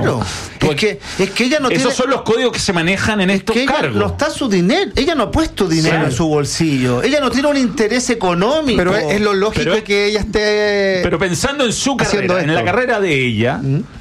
Claro. Es que ella no Esos son los códigos que se manejan en estos cargos. No está su dinero. Ella no ha puesto dinero en su bolsillo. Ella no tiene un interés económico. Pero es lo lógico que ella esté. Pero pensando en su carrera, en la carrera de ella.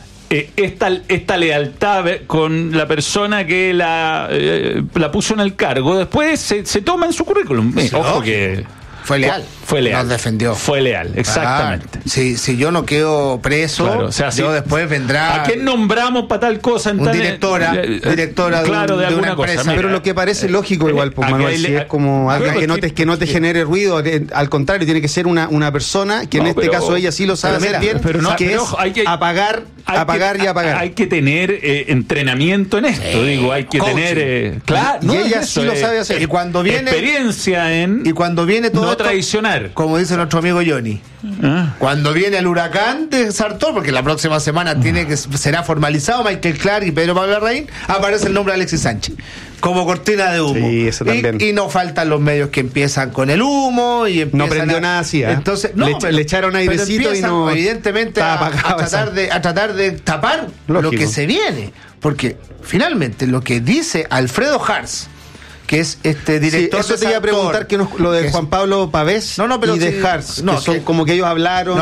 Esta lealtad con la persona que la puso en el cargo, después se toma en su currículum. Ojo que fue leal. Nos defendió. Fue leal, exactamente. Si yo no quedo preso, claro, o sea, yo después vendrá. ¿A quién nombramos para tal cosa? Directora claro, de alguna empresa. cosa. Pero lo que parece lógico igual, pues, Manuel, si es como algo que no te genere ruido, al contrario, tiene que ser una persona que en este caso ella sí lo sabe hacer bien, que es apagar y apagar. Hay que tener entrenamiento en esto, hay que coaching. Tener y ella sí lo sabe hacer. Y cuando viene experiencia en y cuando viene todo no esto, traicionar. Como dice nuestro amigo Johnny, cuando viene el huracán de Sartor, porque la próxima semana será formalizado Michael Clark y Pedro Pablo Larraín, aparece el nombre de Alexis Sánchez como cortina de humo. Sí, eso también. Y no faltan los medios que empiezan con el humo y no prendió nada así. Entonces le echaron airecito y no, evidentemente a tratar de tapar lo que se viene, porque finalmente lo que dice Alfredo Hars, que es director. Sí, eso te iba a preguntar, que lo de Juan Pablo Pavés y de Hars, que son como que ellos hablaron.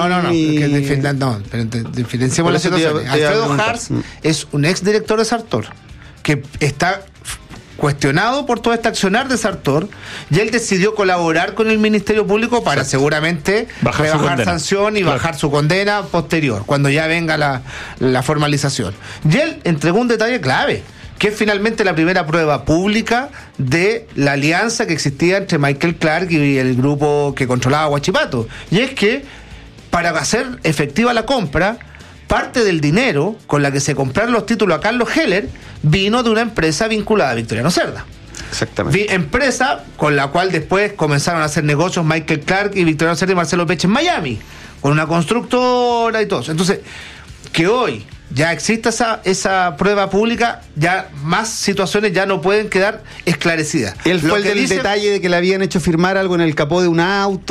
Pero diferenciemos la situación. Alfredo Hars es un ex director de Sartor que está cuestionado por todo este accionar de Sartor, y él decidió colaborar con el Ministerio Público para seguramente rebajar sanción y bajar su condena posterior, cuando ya venga la formalización. Y él entregó un detalle clave, que es finalmente la primera prueba pública de la alianza que existía entre Michael Clark y el grupo que controlaba Huachipato. Y es que, para hacer efectiva la compra, parte del dinero con la que se compraron los títulos a Carlos Heller vino de una empresa vinculada a Victoriano Cerda. Exactamente. Empresa con la cual después comenzaron a hacer negocios Michael Clark y Victoriano Cerda y Marcelo Pech en Miami, con una constructora y todo eso. Entonces, que hoy ya existe esa prueba pública, ya más situaciones ya no pueden quedar esclarecidas. Él fue el del detalle de que le habían hecho firmar algo en el capó de un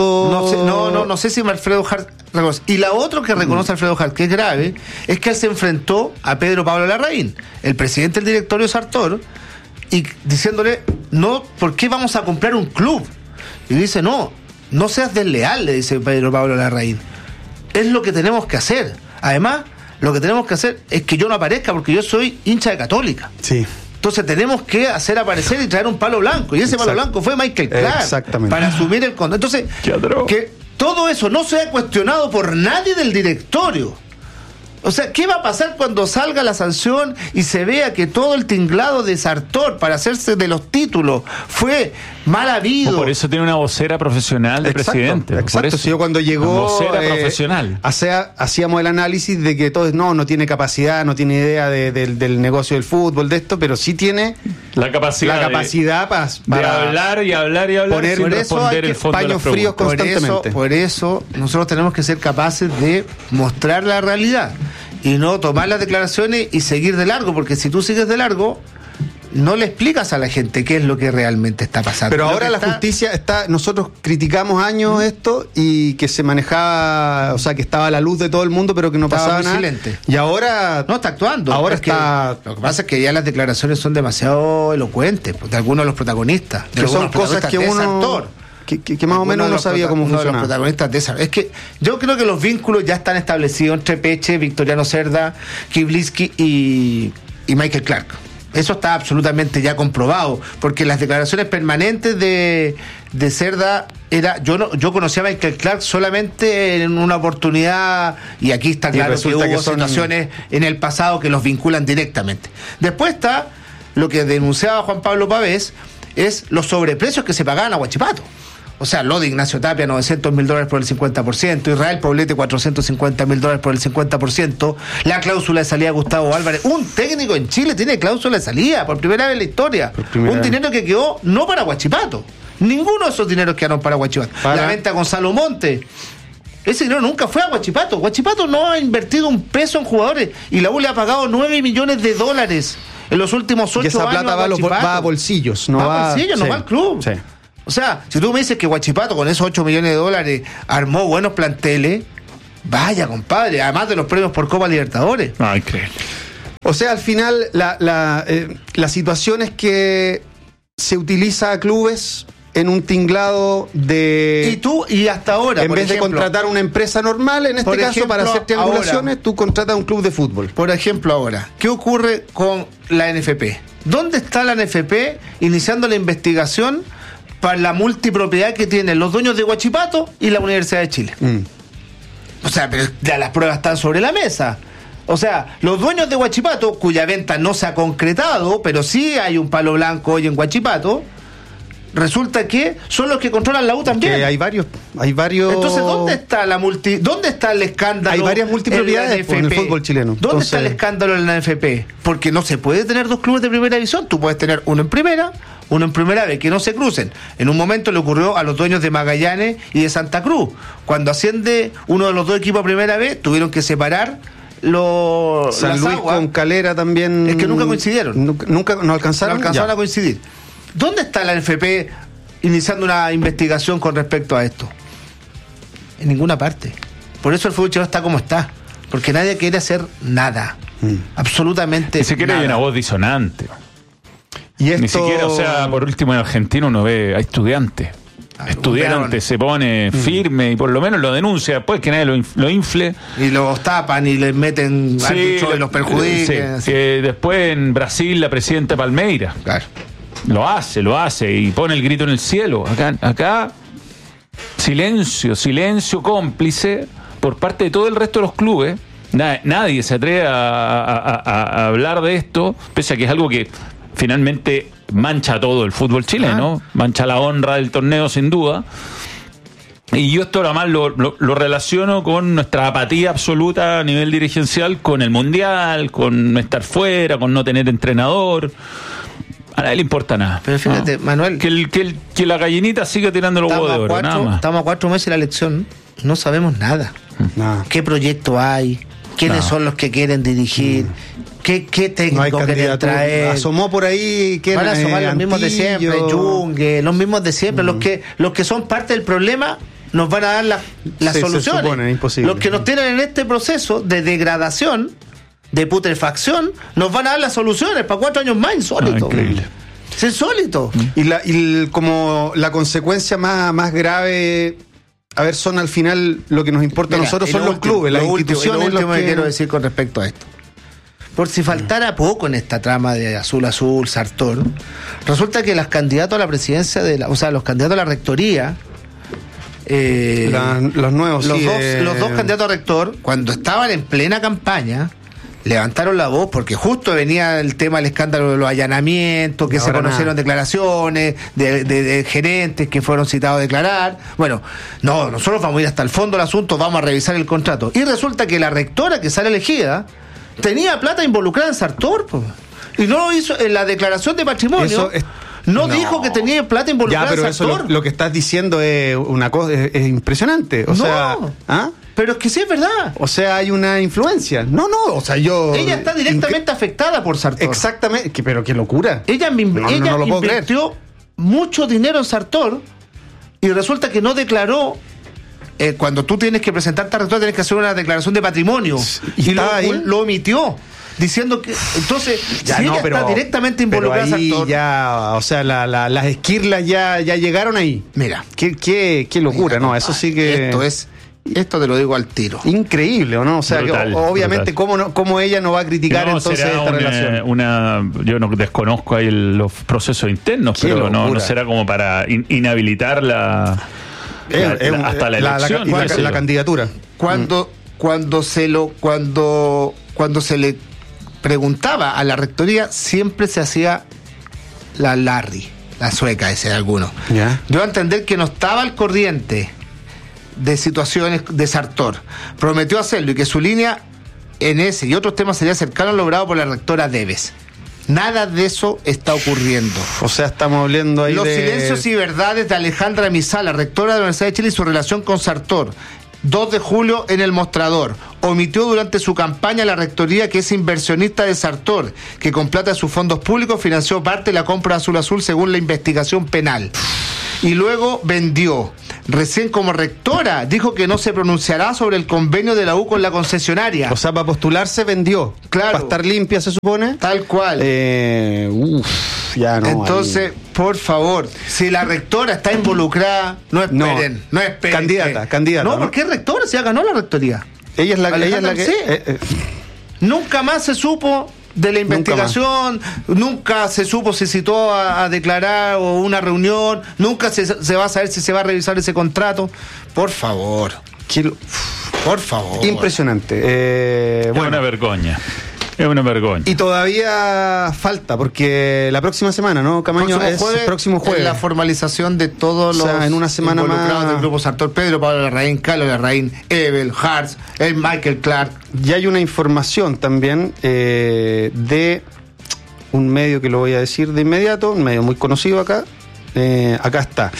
auto. No sé si Alfredo Hart reconoce. Y la otra que reconoce Alfredo Hart, que es grave, es que él se enfrentó a Pedro Pablo Larraín, el presidente del directorio de Sartor, y diciéndole, no, ¿por qué vamos a comprar un club? Y dice, no seas desleal, le dice Pedro Pablo Larraín. Es lo que tenemos que hacer. Además, lo que tenemos que hacer es que yo no aparezca, porque yo soy hincha de Católica. Sí. Entonces tenemos que hacer aparecer y traer un palo blanco. Y ese palo blanco fue Michael Clark. Exactamente. Para asumir el control. Entonces, que todo eso no sea cuestionado por nadie del directorio. O sea, ¿qué va a pasar cuando salga la sanción y se vea que todo el tinglado de Sartor para hacerse de los títulos fue mal habido? Por eso tiene una vocera profesional de presidente. Exacto. Por eso, si yo cuando llegó vocera profesional. Hacíamos el análisis de que todo no tiene capacidad, no tiene idea del negocio del fútbol, de esto, pero sí tiene la capacidad para hablar y hablar y hablar, poner, sin por eso responder el fondo paños fríos constantemente. Por eso nosotros tenemos que ser capaces de mostrar la realidad y no tomar las declaraciones y seguir de largo, porque si tú sigues de largo no le explicas a la gente qué es lo que realmente está pasando. Pero ahora la justicia está, nosotros criticamos años esto y que se manejaba, o sea, que estaba a la luz de todo el mundo, pero que no pasaba nada. Silente. Y ahora no está actuando. Ahora está. Lo que pasa es que ya las declaraciones son demasiado elocuentes de algunos de los protagonistas, que son cosas que uno que más o menos uno sabía cómo funcionaba. Los protagonistas de esa. Es que yo creo que los vínculos ya están establecidos entre Peche, Victoriano Cerda, Kiblisky y Michael Clark. Eso está absolutamente ya comprobado, porque las declaraciones permanentes de Cerda yo conocí a Michael Clark solamente en una oportunidad, y aquí está claro que hubo situaciones en el pasado que los vinculan directamente. Después está lo que denunciaba Juan Pablo Pavés, es los sobreprecios que se pagaban a Huachipato. O sea, lo de Ignacio Tapia, $900,000 por el 50%, Israel Poblete, $450,000 por el 50%, la cláusula de salida de Gustavo Álvarez. Un técnico en Chile tiene cláusula de salida por primera vez en la historia. Un dinero que quedó no para Huachipato. Ninguno de esos dineros quedaron para Huachipato. La venta a Gonzalo Monte. Ese dinero nunca fue a Huachipato. Huachipato no ha invertido un peso en jugadores y la U le ha pagado $9 millones en los últimos 8 años. Y esa plata va a bolsillos, no va al club. Sí. O sea, si tú me dices que Huachipato con esos $8 millones armó buenos planteles, vaya, compadre, además de los premios por Copa Libertadores. Increíble. O sea, al final la situación es que se utiliza a clubes en un tinglado de... Y hasta ahora, en vez de contratar una empresa normal, en este caso, para hacer triangulaciones, tú contratas un club de fútbol. Por ejemplo, ahora, ¿qué ocurre con la NFP? ¿Dónde está la NFP iniciando la investigación para la multipropiedad que tienen los dueños de Huachipato y la Universidad de Chile? O sea, pero ya las pruebas están sobre la mesa. O sea, los dueños de Huachipato, cuya venta no se ha concretado, pero sí hay un palo blanco hoy en Huachipato, resulta que son los que controlan la U también. Que hay varios. Entonces, ¿dónde está el escándalo? Hay varias multipropiedades en el fútbol chileno. ¿Dónde está el escándalo en la NFP? Porque no se puede tener dos clubes de primera división. Tú puedes tener uno en primera, uno en primera B, que no se crucen. En un momento le ocurrió a los dueños de Magallanes y de Santa Cruz. Cuando asciende uno de los dos equipos a primera B, tuvieron que separar San Luis con Calera también. Es que nunca coincidieron. Nunca no alcanzaron a coincidir. ¿Dónde está la NFP iniciando una investigación con respecto a esto? En ninguna parte. Por eso el fútbol chileno está como está. Porque nadie quiere hacer nada. Absolutamente nada. Ni siquiera hay una voz disonante. Y esto... Ni siquiera, o sea, por último en Argentina uno ve a estudiantes. Estudiantes se pone firme y por lo menos lo denuncia, después que nadie lo infle. Y los tapan y les meten y los perjudiquen. Sí. Después en Brasil la presidenta Palmeira. Claro. Lo hace y pone el grito en el cielo. Acá silencio cómplice por parte de todo el resto de los clubes. Nadie se atreve a hablar de esto, pese a que es algo que finalmente mancha todo el fútbol chileno, mancha la honra del torneo sin duda. Y yo esto además lo relaciono con nuestra apatía absoluta a nivel dirigencial, con el Mundial, con estar fuera, con no tener entrenador. A nadie le importa nada. Pero fíjate, Manuel, que la gallinita siga tirando los huevos de oro, nada más. Estamos a 4 meses de la elección, no sabemos nada. ¿Qué proyecto hay? ¿Quiénes son los que quieren dirigir? ¿Qué técnico quieren traer? Asomó por ahí que van a asomar los mismos de siempre, Yungue, los mismos de siempre, los que son parte del problema nos van a dar las soluciones. Se supone, imposible. Los que nos tienen en este proceso de degradación, de putrefacción, nos van a dar las soluciones para 4 años más. Insólito. Increíble. Es insólito. Y como la consecuencia más grave, a ver, son al final lo que nos importa a nosotros son los clubes, las instituciones. Lo último que quiero decir con respecto a esto. Por si faltara poco en esta trama de Azul, Sartor, resulta que los candidatos a la presidencia los candidatos a la rectoría, los nuevos, los dos candidatos a rector, cuando estaban en plena campaña, levantaron la voz porque justo venía el tema del escándalo de los allanamientos, que se conocieron declaraciones de gerentes que fueron citados a declarar. Bueno, nosotros vamos a ir hasta el fondo del asunto, vamos a revisar el contrato. Y resulta que la rectora que sale elegida tenía plata involucrada en Sartor, y no lo hizo en la declaración de patrimonio. No dijo que tenía plata involucrada en Sartor. Eso lo que estás diciendo es una cosa, es impresionante. Pero es que sí es verdad. O sea, hay una influencia. Ella está directamente afectada por Sartor. Exactamente. Pero qué locura. Ella invirtió mucho dinero en Sartor y resulta que no declaró. Cuando tú tienes que presentarte a rector, tienes que hacer una declaración de patrimonio. Y lo omitió. Diciendo que entonces está directamente involucrada en Sartor. Ya, o sea, las esquirlas ya llegaron ahí. Mira, qué locura, ¿no? Eso sí que esto te lo digo al tiro. Increíble, ¿o no? O sea, brutal, obviamente cómo ella no va a criticar entonces esta relación. Yo no desconozco ahí los procesos internos, pero no será como para inhabilitar hasta la elección. La candidatura. Cuando se le preguntaba a la rectoría, siempre se hacía la Larry, la sueca, ese de alguno. Yo a entender que no estaba al corriente de situaciones de Sartor. Prometió hacerlo y que su línea en ese y otros temas sería cercano a lo logrado por la rectora Deves. Nada de eso está ocurriendo. O sea, estamos hablando ahí Los silencios y verdades de Alejandra Misala, rectora de la Universidad de Chile, y su relación con Sartor. 2 de julio en El Mostrador. Omitió durante su campaña la rectoría que es inversionista de Sartor, que con plata de sus fondos públicos financió parte de la compra de Azul según la investigación penal. Y luego vendió recién como rectora, dijo que no se pronunciará sobre el convenio de la U con la concesionaria. O sea, para postularse vendió. Claro. Para estar limpia, se supone. Tal cual. Ya no. Entonces, por favor, si la rectora está involucrada, no esperen. Candidata. No, porque es rectora, se ya ganó la rectoría. Ella es la que... Nunca más se supo de la investigación, nunca se supo si citó a declarar o una reunión, nunca se va a saber si se va a revisar ese contrato. Por favor. Por favor. Impresionante. Es una vergüenza. Es una vergüenza. Y todavía falta, porque la próxima semana, ¿no, Camaño? Próximo jueves. La formalización de todos los en una semana involucrados más del grupo Sartor, Pedro, Pablo Larraín, Carlos Larraín, Ebel, Hartz, el Michael Clark. Ya hay una información también de un medio que lo voy a decir de inmediato, un medio muy conocido acá. Acá está.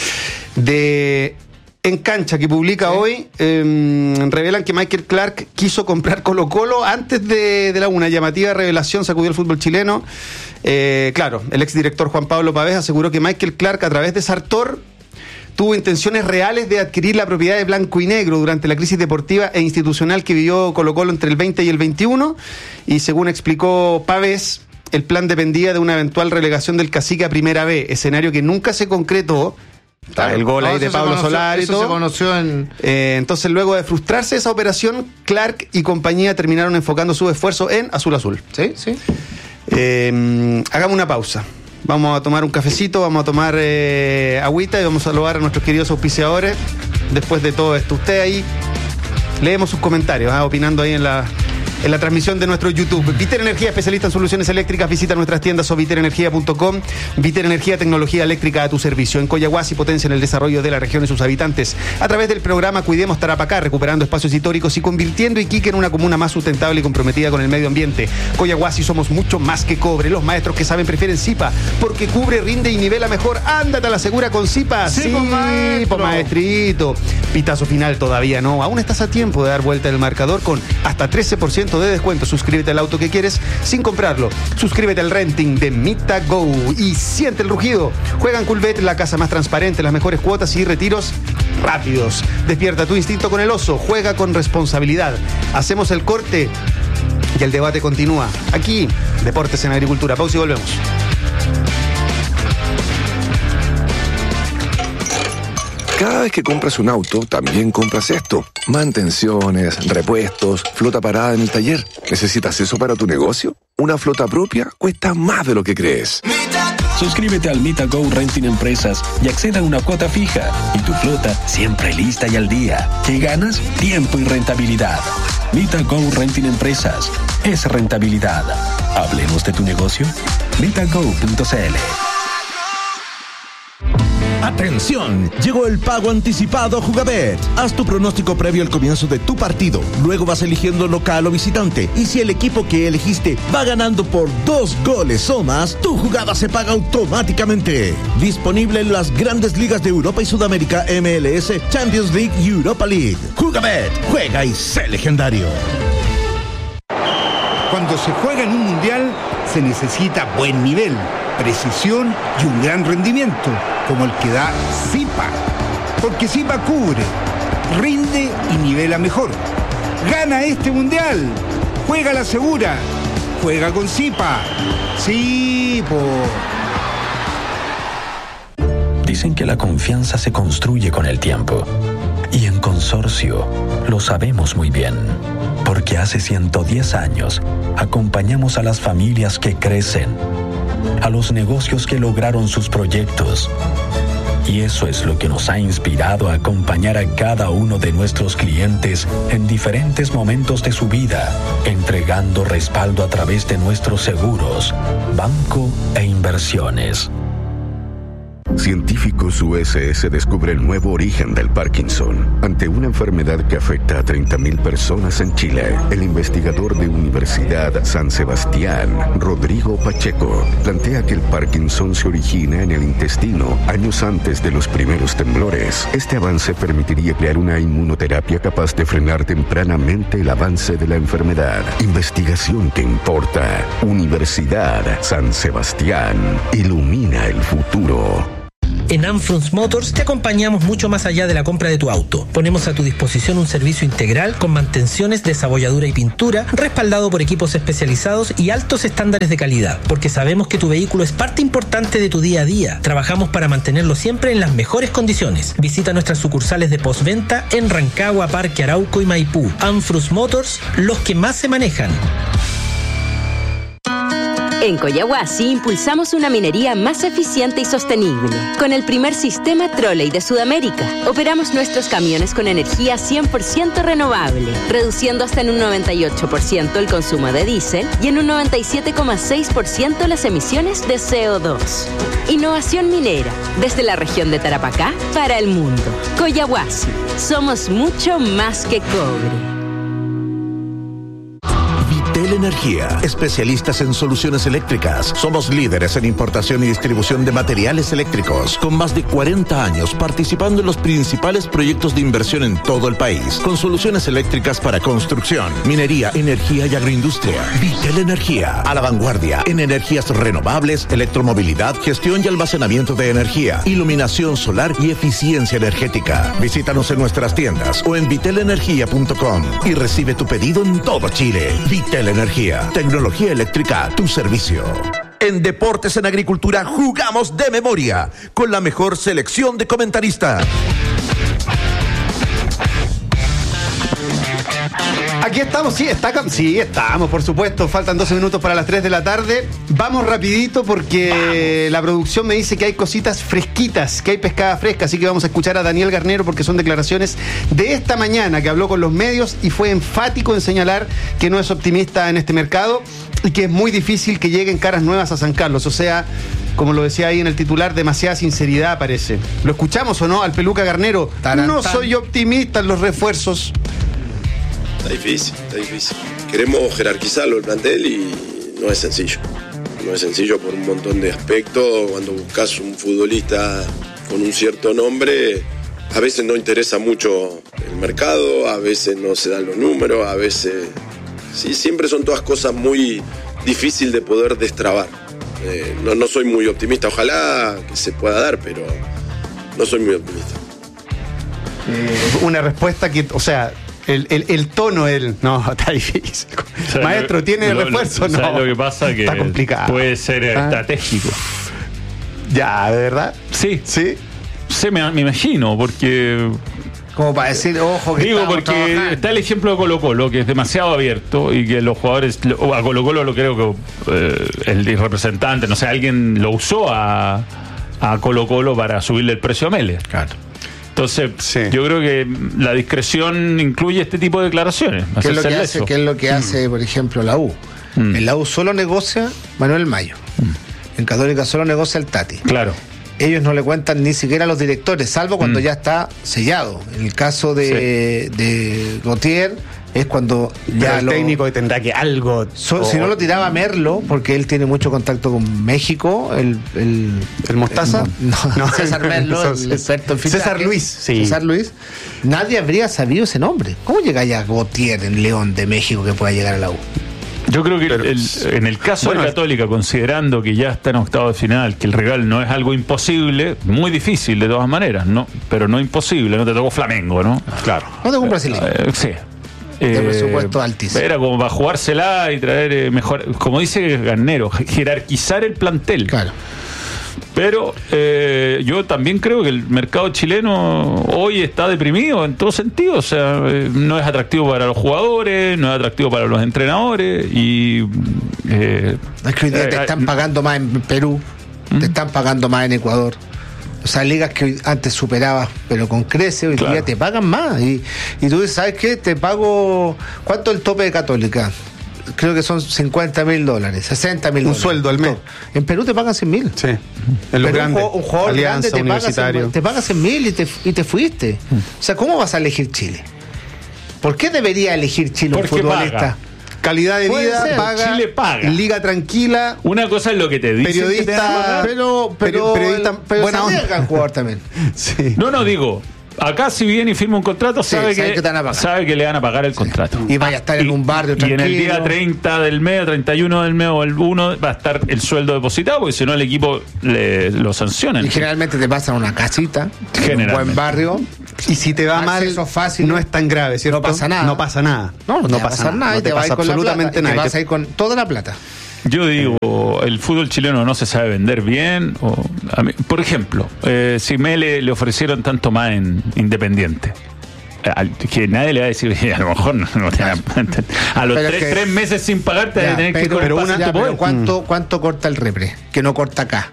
En Cancha, que publica hoy, revelan que Michael Clark quiso comprar Colo-Colo antes de la una llamativa revelación sacudió el fútbol chileno. Claro, el exdirector Juan Pablo Pavés aseguró que Michael Clark, a través de Sartor, tuvo intenciones reales de adquirir la propiedad de Blanco y Negro durante la crisis deportiva e institucional que vivió Colo-Colo entre el 20 y el 21. Y según explicó Pavés, el plan dependía de una eventual relegación del Cacique a Primera B, escenario que nunca se concretó. Claro, el gol ahí de Pablo Solari y todo. Eso se conoció entonces, luego de frustrarse esa operación, Clark y compañía terminaron enfocando su esfuerzo en Azul Azul. Sí. Hagamos una pausa. Vamos a tomar un cafecito, vamos a tomar agüita y vamos a saludar a nuestros queridos auspiciadores. Después de todo esto, usted ahí leemos sus comentarios, opinando ahí en la transmisión de nuestro YouTube. Viter Energía, especialista en soluciones eléctricas. Visita nuestras tiendas o viterenergia.com. Viter Energía, tecnología eléctrica a tu servicio. En Coyahuasi potencia en el desarrollo de la región y sus habitantes a través del programa Cuidemos Tarapacá, recuperando espacios históricos y convirtiendo Iquique en una comuna más sustentable y comprometida con el medio ambiente. Coyahuasi, somos mucho más que cobre. Los maestros que saben prefieren Zipa, porque cubre, rinde y nivela mejor. Ándate a la segura con Zipa. Sí, maestrito. Pitazo final todavía no. Aún estás a tiempo de dar vuelta el marcador con hasta 13% de descuento. Suscríbete al auto que quieres sin comprarlo. Suscríbete al renting de Mita Go y siente el rugido. Juega en Culbet, la casa más transparente, las mejores cuotas y retiros rápidos. Despierta tu instinto con el oso. Juega con responsabilidad. Hacemos el corte y el debate continúa. Aquí, Deportes en Agricultura. Pausa y volvemos. Cada vez que compras un auto, también compras esto. Mantenciones, repuestos, flota parada en el taller. ¿Necesitas eso para tu negocio? Una flota propia cuesta más de lo que crees. Suscríbete al Mita Go Renting Empresas y acceda a una cuota fija. Y tu flota siempre lista y al día. ¿Qué ganas? Tiempo y rentabilidad. Mita Go Renting Empresas. Es rentabilidad. Hablemos de tu negocio. MitaGo.cl. ¡Atención! Llegó el pago anticipado Jugabet. Haz tu pronóstico previo al comienzo de tu partido. Luego vas eligiendo local o visitante. Y si el equipo que elegiste va ganando por 2 goles o más, tu jugada se paga automáticamente. Disponible en las grandes ligas de Europa y Sudamérica, MLS, Champions League y Europa League. Jugabet. Juega y sé legendario. Cuando se juega en un mundial, se necesita buen nivel, precisión y un gran rendimiento, como el que da Zipa. Porque Zipa cubre, rinde y nivela mejor. ¡Gana este mundial! ¡Juega la segura! ¡Juega con Zipa! ¡Sí, Dicen que la confianza se construye con el tiempo. Y en Consorcio lo sabemos muy bien. Porque hace 110 años acompañamos a las familias que crecen, a los negocios que lograron sus proyectos. Y eso es lo que nos ha inspirado a acompañar a cada uno de nuestros clientes en diferentes momentos de su vida, entregando respaldo a través de nuestros seguros, banco e inversiones. Científicos USS descubre el nuevo origen del Parkinson. Ante una enfermedad que afecta a 30.000 personas en Chile, el investigador de Universidad San Sebastián, Rodrigo Pacheco, plantea que el Parkinson se origina en el intestino años antes de los primeros temblores. Este avance permitiría crear una inmunoterapia capaz de frenar tempranamente el avance de la enfermedad. Investigación que importa. Universidad San Sebastián. Ilumina el futuro. En Anfrunz Motors te acompañamos mucho más allá de la compra de tu auto. Ponemos a tu disposición un servicio integral con mantenciones, desabolladura y pintura, respaldado por equipos especializados y altos estándares de calidad, porque sabemos que tu vehículo es parte importante de tu día a día. Trabajamos para mantenerlo siempre en las mejores condiciones. Visita nuestras sucursales de postventa en Rancagua, Parque Arauco y Maipú. Anfrunz Motors, los que más se manejan. En Collahuasi impulsamos una minería más eficiente y sostenible. Con el primer sistema Trolley de Sudamérica, operamos nuestros camiones con energía 100% renovable, reduciendo hasta en un 98% el consumo de diésel y en un 97,6% las emisiones de CO2. Innovación minera, desde la región de Tarapacá para el mundo. Collahuasi, somos mucho más que cobre. Vitel Energía, especialistas en soluciones eléctricas. Somos líderes en importación y distribución de materiales eléctricos, con más de 40 años participando en los principales proyectos de inversión en todo el país, con soluciones eléctricas para construcción, minería, energía y agroindustria. Vitel Energía, a la vanguardia en energías renovables, electromovilidad, gestión y almacenamiento de energía, iluminación solar y eficiencia energética. Visítanos en nuestras tiendas o en vitelenergia.com y recibe tu pedido en todo Chile. Vitel Energía, tecnología eléctrica a tu servicio. En Deportes en Agricultura jugamos de memoria, con la mejor selección de comentaristas. Aquí estamos, sí, estamos, por supuesto. Faltan 12 minutos para las 3 de la tarde. Vamos rapidito porque la producción me dice que hay cositas fresquitas, que hay pescada fresca, así que vamos a escuchar a Daniel Garnero porque son declaraciones de esta mañana que habló con los medios y fue enfático en señalar que no es optimista en este mercado y que es muy difícil que lleguen caras nuevas a San Carlos. O sea, como lo decía ahí en el titular, demasiada sinceridad parece. ¿Lo escuchamos o no al Peluca Garnero? No soy optimista en los refuerzos. Está difícil. Queremos jerarquizarlo el plantel y no es sencillo. No es sencillo por un montón de aspectos. Cuando buscas un futbolista con un cierto nombre, a veces no interesa mucho el mercado, a veces no se dan los números, a veces... Sí, siempre son todas cosas muy difíciles de poder destrabar. No soy muy optimista, ojalá que se pueda dar, pero no soy muy optimista. Una respuesta que, o sea... El tono, no, está difícil. Maestro, ¿tiene refuerzo? No. ¿Sabes lo que pasa? Que está complicado. Puede ser estratégico. Ya, ¿de verdad? Sí. Me imagino, porque... Como para decir, ojo, que digo, porque trabajando. Está el ejemplo de Colo-Colo, que es demasiado abierto y que los jugadores, a Colo-Colo lo creo que el representante, no sé, alguien lo usó a Colo-Colo para subirle el precio a Mele. Claro. Entonces, sí. Yo creo que la discreción incluye este tipo de declaraciones. ¿Qué es lo que hace, por ejemplo, la U? En la U solo negocia Manuel Mayo. En Católica solo negocia el Tati. Claro. Ellos no le cuentan ni siquiera a los directores, salvo cuando ya está sellado. En el caso de Gautier, es cuando ya el técnico tendrá que algo... Si no lo tiraba Merlo, porque él tiene mucho contacto con México, el Mostaza. César Merlo, el experto en fichaje. César Luis. Nadie habría sabido ese nombre. ¿Cómo llega ya Gautier en León de México que pueda llegar a la U? Yo creo que en el caso de Católica, considerando que ya está en octavo de final, que el rival no es algo imposible, muy difícil de todas maneras, ¿no? Pero no imposible, no te tocó Flamengo, ¿no? Claro. No tengo un brasileño. Sí. De presupuesto altísimo. Era como para jugársela y traer mejor, como dice Garnero, jerarquizar el plantel. Claro. Pero yo también creo que el mercado chileno hoy está deprimido en todo sentido. O sea, no es atractivo para los jugadores, no es atractivo para los entrenadores y... es que te están pagando más en Perú, te están pagando más en Ecuador. O sea, ligas que antes superabas, pero con crece, hoy día te pagan más. Y tú dices, ¿sabes qué? Te pago... ¿Cuánto es el tope de Católica? Creo que son $50,000, $60,000. Un sueldo al mes. En Perú te pagan 100,000. Sí. En los grandes. Un jugador Alianza, grande te paga 100,000 y te fuiste. O sea, ¿cómo vas a elegir Chile? ¿Por qué debería elegir Chile un futbolista? Paga. Calidad de vida, paga, Chile paga. Liga tranquila. Una cosa es lo que te dicen. Periodista, pero periodista buena onda. Jugador también. Sí. No digo. Acá si viene y firma un contrato, sabe que le van a pagar el contrato. Y vaya a estar en un barrio tranquilo. Y en el día 30 del mes, 31 del mes o el 1 va a estar el sueldo depositado, porque si no el equipo lo sanciona. Y generalmente te pasan una casita, en un buen barrio. Y si te va mal, fácil, no es tan grave, ¿cierto? No pasa nada. No pasa nada. No pasa nada. No te pasa absolutamente nada. Te vas a ir con toda la plata. Yo digo, el fútbol chileno no se sabe vender bien. Por ejemplo, si le ofrecieron tanto más en Independiente, que nadie le va a decir, a lo mejor no te a los 3 meses sin pagarte de tener que cortar. Pero ¿cuánto corta el repre? Que no corta acá.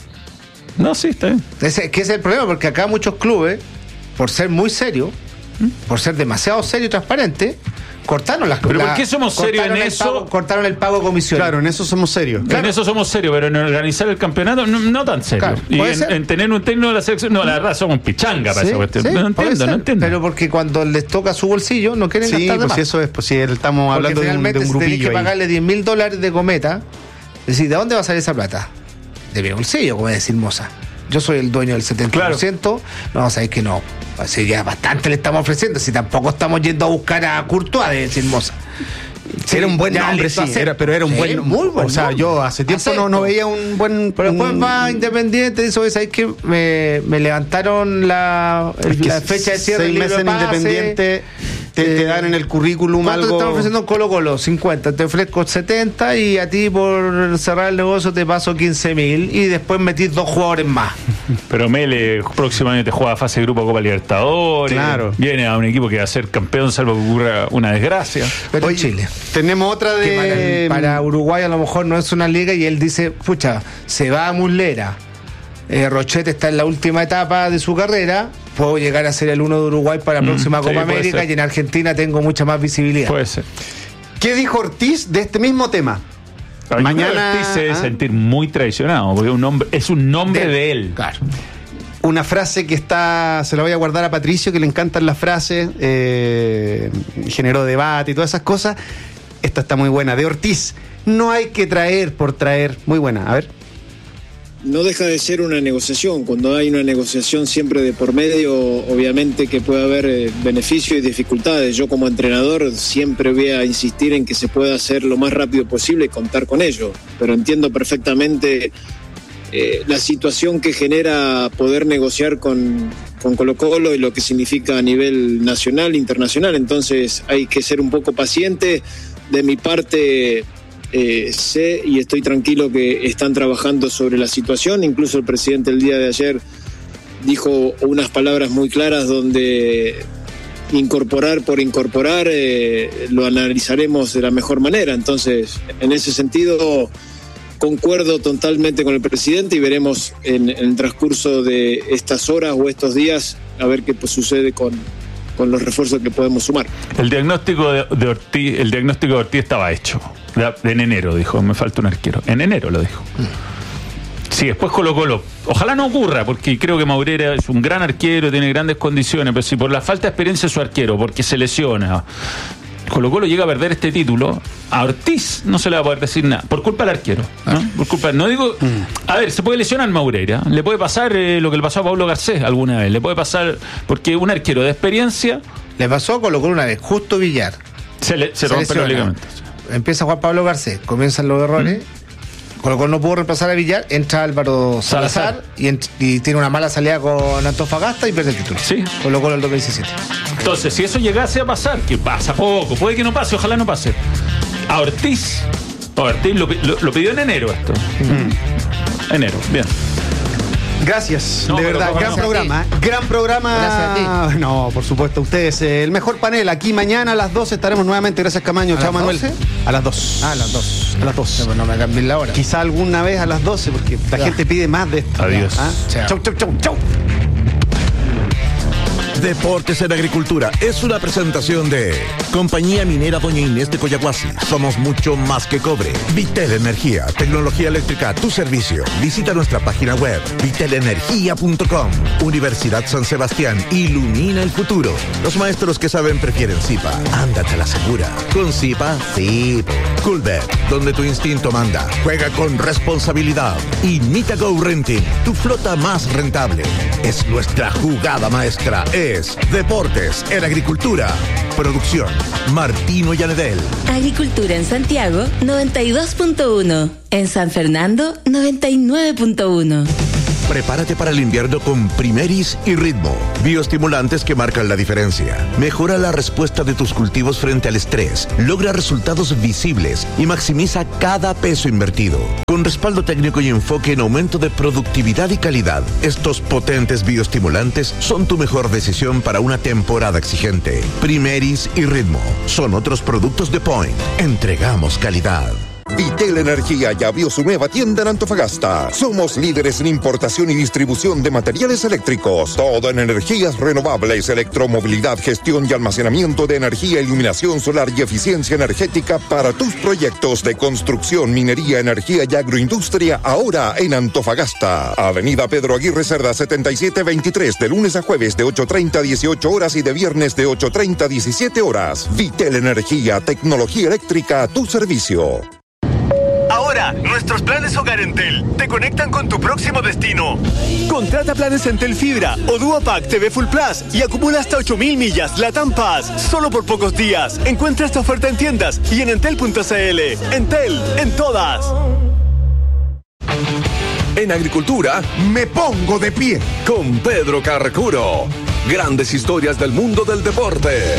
No, sí, está bien. Que es el problema, porque acá muchos clubes, por ser muy serios, por ser demasiado serio y transparente, cortaron las cosas. ¿Pero por qué somos serios en eso? Cortaron el pago de comisión. Claro, en eso somos serios. En eso somos serios, pero en organizar el campeonato no tan serios. Claro, y en tener un técnico de la selección, no, la verdad somos pichanga para esa cuestión. No entiendo. Pero porque cuando les toca su bolsillo no quieren gastar de más. Sí, eso es, pues si estamos hablando de un grupillo. Si tenés que pagarle $10,000 de Cometa, decís, ¿de dónde va a salir esa plata? De mi bolsillo, como decir Moza. Yo soy el dueño del 70%. Claro. No, sabéis que no. Así ya bastante le estamos ofreciendo. Si tampoco estamos yendo a buscar a Courtois, de decir Moza. Sí, era un buen nombre, sí. Pero era un buen nombre. Muy buen. O sea, yo hace tiempo no veía un buen. Pero después va Independiente. Dice, ¿sabéis que me levantaron la fecha de cierre? 6 meses en Independiente. Te dan en el currículum algo. Te están ofreciendo en Colo-Colo? 50, te ofrezco 70 y a ti por cerrar el negocio te paso 15,000 y después metís 2 jugadores más. Pero Mele próximamente juega fase de grupo Copa Libertadores. Claro. Viene a un equipo que va a ser campeón salvo que ocurra una desgracia. Pero en Chile. Tenemos otra de... Para Uruguay a lo mejor no es una liga y él dice, pucha, se va a Muslera. Rochette está en la última etapa de su carrera. Puedo llegar a ser el 1 de Uruguay para la próxima Copa América y en Argentina tengo mucha más visibilidad. Puede ser. ¿Qué dijo Ortiz de este mismo tema? Mañana Ortiz se debe sentir muy traicionado porque es un nombre de él. Claro. Una frase que se la voy a guardar a Patricio, que le encantan las frases, generó debate y todas esas cosas. Esta está muy buena, de Ortiz. No hay que traer por traer. Muy buena, a ver. No deja de ser una negociación. Cuando hay una negociación siempre de por medio, obviamente que puede haber beneficios y dificultades. Yo como entrenador siempre voy a insistir en que se pueda hacer lo más rápido posible y contar con ello. Pero entiendo perfectamente la situación que genera poder negociar con Colo-Colo y lo que significa a nivel nacional, internacional. Entonces hay que ser un poco paciente. De mi parte... sé y estoy tranquilo que están trabajando sobre la situación. Incluso el presidente el día de ayer dijo unas palabras muy claras donde incorporar por incorporar lo analizaremos de la mejor manera. Entonces, en ese sentido, concuerdo totalmente con el presidente y veremos en el transcurso de estas horas o estos días a ver qué sucede con los refuerzos que podemos sumar. El diagnóstico de Ortiz estaba hecho. En enero dijo, me falta un arquero. En enero lo dijo. Sí, después Colo-Colo. Ojalá no ocurra, porque creo que Moreira es un gran arquero, tiene grandes condiciones, pero si por la falta de experiencia de su arquero, porque se lesiona, Colo-Colo llega a perder este título, a Ortiz no se le va a poder decir nada, por culpa del arquero, ¿no? Por culpa, no digo, a ver, se puede lesionar Moreira, le puede pasar lo que le pasó a Pablo Garcés alguna vez, le puede pasar, porque un arquero de experiencia... Le pasó a Colo-Colo una vez, Justo Villar. Se rompe los ligamentos. Empieza a jugar Pablo Garcés, comienzan los errores. Colo-Colo no pudo reemplazar a Villar, entra Álvaro Salazar y tiene una mala salida con Antofagasta y pierde el título. Sí. Colo-Colo el 2017. Entonces, si eso llegase a pasar, que pasa poco, puede que no pase, ojalá no pase. A Ortiz lo pidió en enero esto. Enero, bien. Gracias, de verdad, gran programa. Gracias a ti. No, por supuesto, ustedes, el mejor panel. Aquí mañana a las 12 estaremos nuevamente. Gracias, Camaño. Chao, Manuel. 12? A las 2. A las 2. A las 2. No me cambien la hora. Quizá alguna vez a las 12, porque la gente pide más de esto. Adiós. Chau. Deportes en Agricultura es una presentación de Compañía Minera Doña Inés de Coyahuasi. Somos mucho más que cobre. Vitel Energía, tecnología eléctrica a tu servicio. Visita nuestra página web vitelenergia.com. Universidad San Sebastián, ilumina el futuro. Los maestros que saben prefieren Zipa. Ándate a la segura. Con Zipa, sí. Coolbet, donde tu instinto manda. Juega con responsabilidad. Y Nita Go Renting, tu flota más rentable. Es nuestra jugada maestra. Es Deportes en Agricultura. Producción, Martino Yanedel. Agricultura en Santiago, 92.1. En San Fernando, 99.1. Prepárate para el invierno con Primeris y Ritmo, bioestimulantes que marcan la diferencia. Mejora la respuesta de tus cultivos frente al estrés, logra resultados visibles y maximiza cada peso invertido. Con respaldo técnico y enfoque en aumento de productividad y calidad, estos potentes bioestimulantes son tu mejor decisión para una temporada exigente. Primeris y Ritmo son otros productos de Point. Entregamos calidad. Vitel Energía ya abrió su nueva tienda en Antofagasta. Somos líderes en importación y distribución de materiales eléctricos. Todo en energías renovables, electromovilidad, gestión y almacenamiento de energía, iluminación solar y eficiencia energética para tus proyectos de construcción, minería, energía y agroindustria, ahora en Antofagasta. Avenida Pedro Aguirre Cerda 7723, de lunes a jueves de 8:30 a 18 horas y de viernes de 8:30 a 17 horas. Vitel Energía, tecnología eléctrica a tu servicio. Ahora, nuestros planes Hogar Entel te conectan con tu próximo destino. Contrata planes Entel Fibra o Duopack TV Full Plus y acumula hasta 8.000 millas LATAM Pass solo por pocos días. Encuentra esta oferta en tiendas y en entel.cl. Entel, en todas. En Agricultura, me pongo de pie con Pedro Carcuro. Grandes historias del mundo del deporte.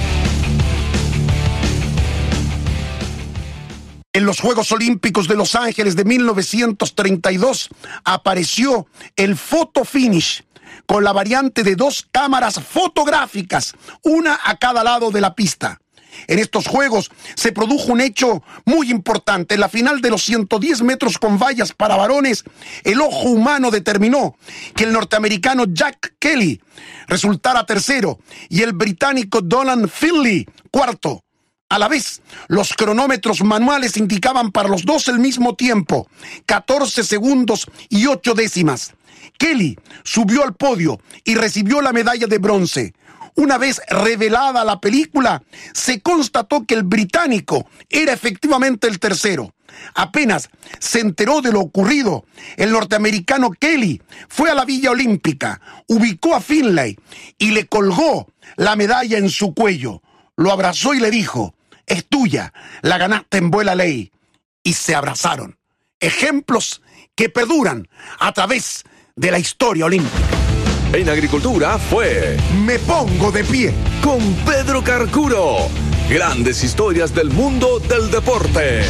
En los Juegos Olímpicos de Los Ángeles de 1932 apareció el photo finish con la variante de 2 cámaras fotográficas, una a cada lado de la pista. En estos Juegos se produjo un hecho muy importante. En la final de los 110 metros con vallas para varones, el ojo humano determinó que el norteamericano Jack Kelly resultara tercero y el británico Donald Finley cuarto. A la vez, los cronómetros manuales indicaban para los dos el mismo tiempo, 14 segundos y 8 décimas. Kelly subió al podio y recibió la medalla de bronce. Una vez revelada la película, se constató que el británico era efectivamente el tercero. Apenas se enteró de lo ocurrido, el norteamericano Kelly fue a la Villa Olímpica, ubicó a Finlay y le colgó la medalla en su cuello. Lo abrazó y le dijo: es tuya, la ganaste en buena ley. Y se abrazaron. Ejemplos que perduran a través de la historia olímpica. En Agricultura fue Me pongo de pie con Pedro Carcuro. Grandes historias del mundo del deporte.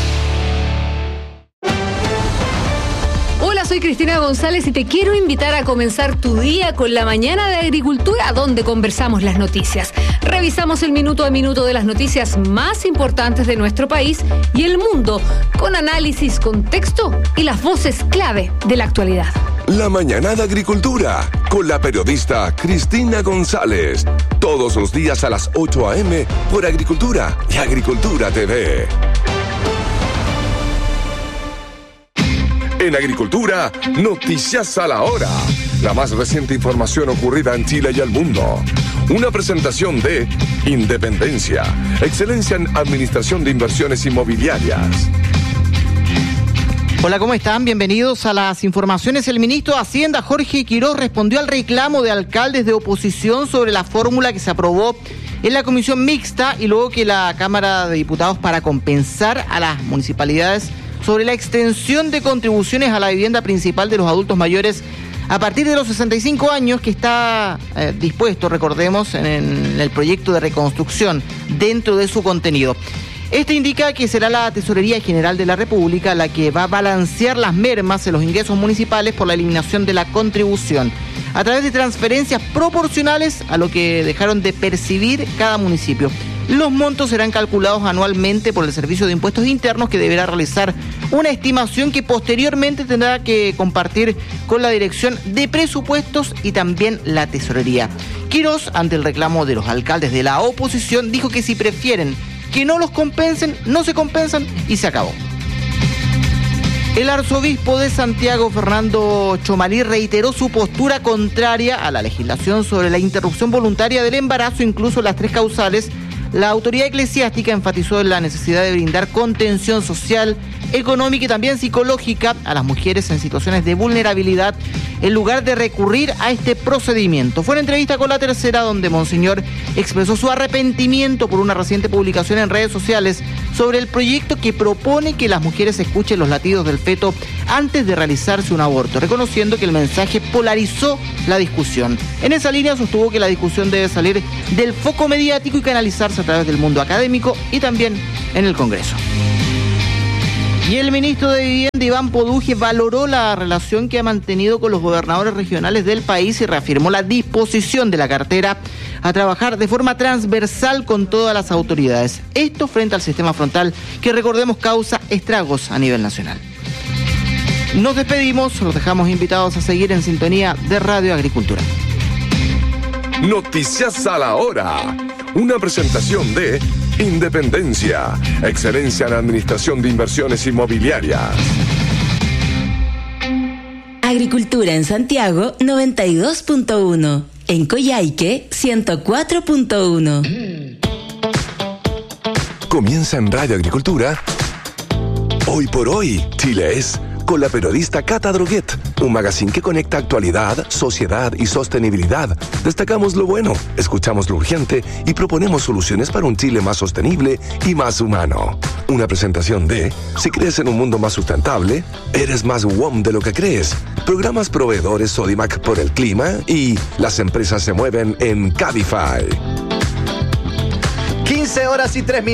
Hola, soy Cristina González y te quiero invitar a comenzar tu día con la mañana de Agricultura, donde conversamos las noticias. Revisamos el minuto a minuto de las noticias más importantes de nuestro país y el mundo, con análisis, contexto y las voces clave de la actualidad. La mañana de Agricultura, con la periodista Cristina González. Todos los días a las 8 a.m. por Agricultura y Agricultura TV. En Agricultura, noticias a la hora. La más reciente información ocurrida en Chile y el mundo. Una presentación de Independencia, excelencia en administración de inversiones inmobiliarias. Hola, ¿cómo están? Bienvenidos a las informaciones. El ministro de Hacienda, Jorge Quiroz, respondió al reclamo de alcaldes de oposición sobre la fórmula que se aprobó en la comisión mixta y luego que la Cámara de Diputados para compensar a las municipalidades sobre la extensión de contribuciones a la vivienda principal de los adultos mayores a partir de los 65 años que está dispuesto, recordemos, en el proyecto de reconstrucción dentro de su contenido. Este indica que será la Tesorería General de la República la que va a balancear las mermas en los ingresos municipales por la eliminación de la contribución a través de transferencias proporcionales a lo que dejaron de percibir cada municipio. Los montos serán calculados anualmente por el Servicio de Impuestos Internos, que deberá realizar una estimación que posteriormente tendrá que compartir con la Dirección de Presupuestos y también la Tesorería. Quirós, ante el reclamo de los alcaldes de la oposición, dijo que si prefieren que no los compensen, no se compensan y se acabó. El arzobispo de Santiago, Fernando Chomalí, reiteró su postura contraria a la legislación sobre la interrupción voluntaria del embarazo, incluso las 3 causales. La autoridad eclesiástica enfatizó en la necesidad de brindar contención social, económica y también psicológica a las mujeres en situaciones de vulnerabilidad, en lugar de recurrir a este procedimiento. Fue una entrevista con La Tercera donde Monseñor expresó su arrepentimiento por una reciente publicación en redes sociales sobre el proyecto que propone que las mujeres escuchen los latidos del feto antes de realizarse un aborto, reconociendo que el mensaje polarizó la discusión. En esa línea sostuvo que la discusión debe salir del foco mediático y canalizarse a través del mundo académico y también en el Congreso. Y el ministro de Vivienda, Iván Poduje, valoró la relación que ha mantenido con los gobernadores regionales del país y reafirmó la disposición de la cartera a trabajar de forma transversal con todas las autoridades. Esto frente al sistema frontal que, recordemos, causa estragos a nivel nacional. Nos despedimos, los dejamos invitados a seguir en sintonía de Radio Agricultura. Noticias a la hora. Una presentación de Independencia, excelencia en administración de inversiones inmobiliarias. Agricultura en Santiago 92.1, en Coyhaique 104.1. Comienza en Radio Agricultura. Hoy por hoy, Chile es, con la periodista Cata Droguet, un magazine que conecta actualidad, sociedad y sostenibilidad. Destacamos lo bueno, escuchamos lo urgente y proponemos soluciones para un Chile más sostenible y más humano. Una presentación de, si crees en un mundo más sustentable, eres más WOM de lo que crees. Programas proveedores Sodimac por el clima y las empresas se mueven en Cabify. 15 horas y 3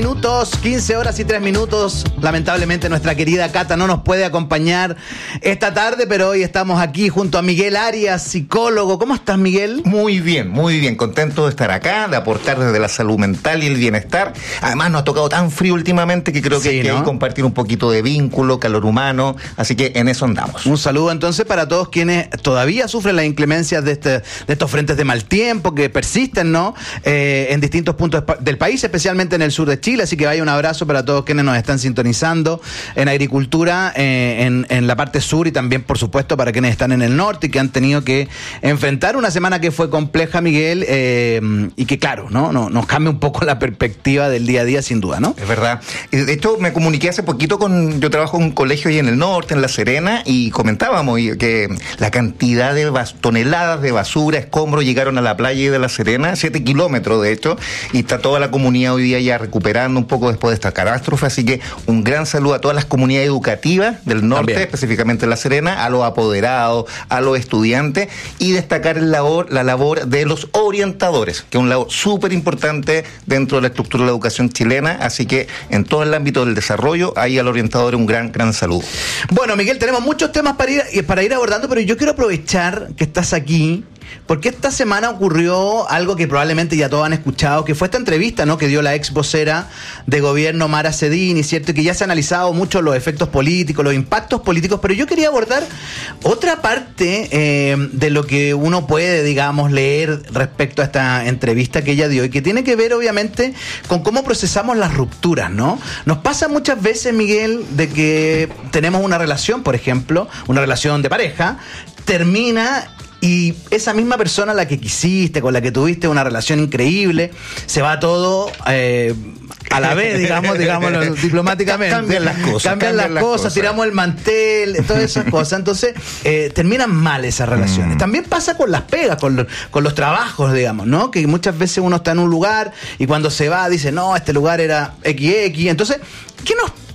minutos. Lamentablemente nuestra querida Cata no nos puede acompañar esta tarde, pero hoy estamos aquí junto a Miguel Arias, psicólogo. ¿Cómo estás, Miguel? Muy bien, contento de estar acá, de aportar desde la salud mental y el bienestar. Además nos ha tocado tan frío últimamente que creo que hay que compartir un poquito de vínculo, calor humano, así que en eso andamos. Un saludo entonces para todos quienes todavía sufren las inclemencias de estos frentes de mal tiempo que persisten, ¿no? En distintos puntos del país, especialmente en el sur de Chile, así que vaya un abrazo para todos quienes nos están sintonizando en agricultura, en la parte sur y también, por supuesto, para quienes están en el norte y que han tenido que enfrentar una semana que fue compleja, Miguel, y que, claro, ¿no? Nos cambia un poco la perspectiva del día a día, sin duda, ¿no? Es verdad. De hecho, me comuniqué hace poquito yo trabajo en un colegio ahí en el norte, en La Serena, y comentábamos que la cantidad de toneladas de basura, escombros, llegaron a la playa de La Serena, 7 kilómetros de hecho, y está toda la comunidad hoy día ya recuperando un poco después de esta catástrofe, así que un gran saludo a todas las comunidades educativas del norte, también, específicamente en La Serena, a los apoderados, a los estudiantes, y destacar la labor de los orientadores, que es un labor súper importante dentro de la estructura de la educación chilena, así que en todo el ámbito del desarrollo, ahí al orientador un gran saludo. Bueno, Miguel, tenemos muchos temas para ir abordando, pero yo quiero aprovechar que estás aquí, porque esta semana ocurrió algo que probablemente ya todos han escuchado, que fue esta entrevista, ¿no?, que dio la ex vocera de gobierno Mara Cedini, ¿cierto?, que ya se han analizado mucho los efectos políticos, los impactos políticos, pero yo quería abordar otra parte de lo que uno puede, digamos, leer respecto a esta entrevista que ella dio y que tiene que ver, obviamente, con cómo procesamos las rupturas, ¿no? Nos pasa muchas veces, Miguel, de que tenemos una relación, por ejemplo, una relación de pareja, termina y esa misma persona a la que quisiste, con la que tuviste una relación increíble, se va todo a la vez, digámoslo diplomáticamente. Cambian las cosas, tiramos el mantel, todas esas cosas. Entonces, terminan mal esas relaciones. También pasa con las pegas, con los trabajos, digamos, ¿no? Que muchas veces uno está en un lugar y cuando se va dice, no, este lugar era XX. Entonces, ¿qué nos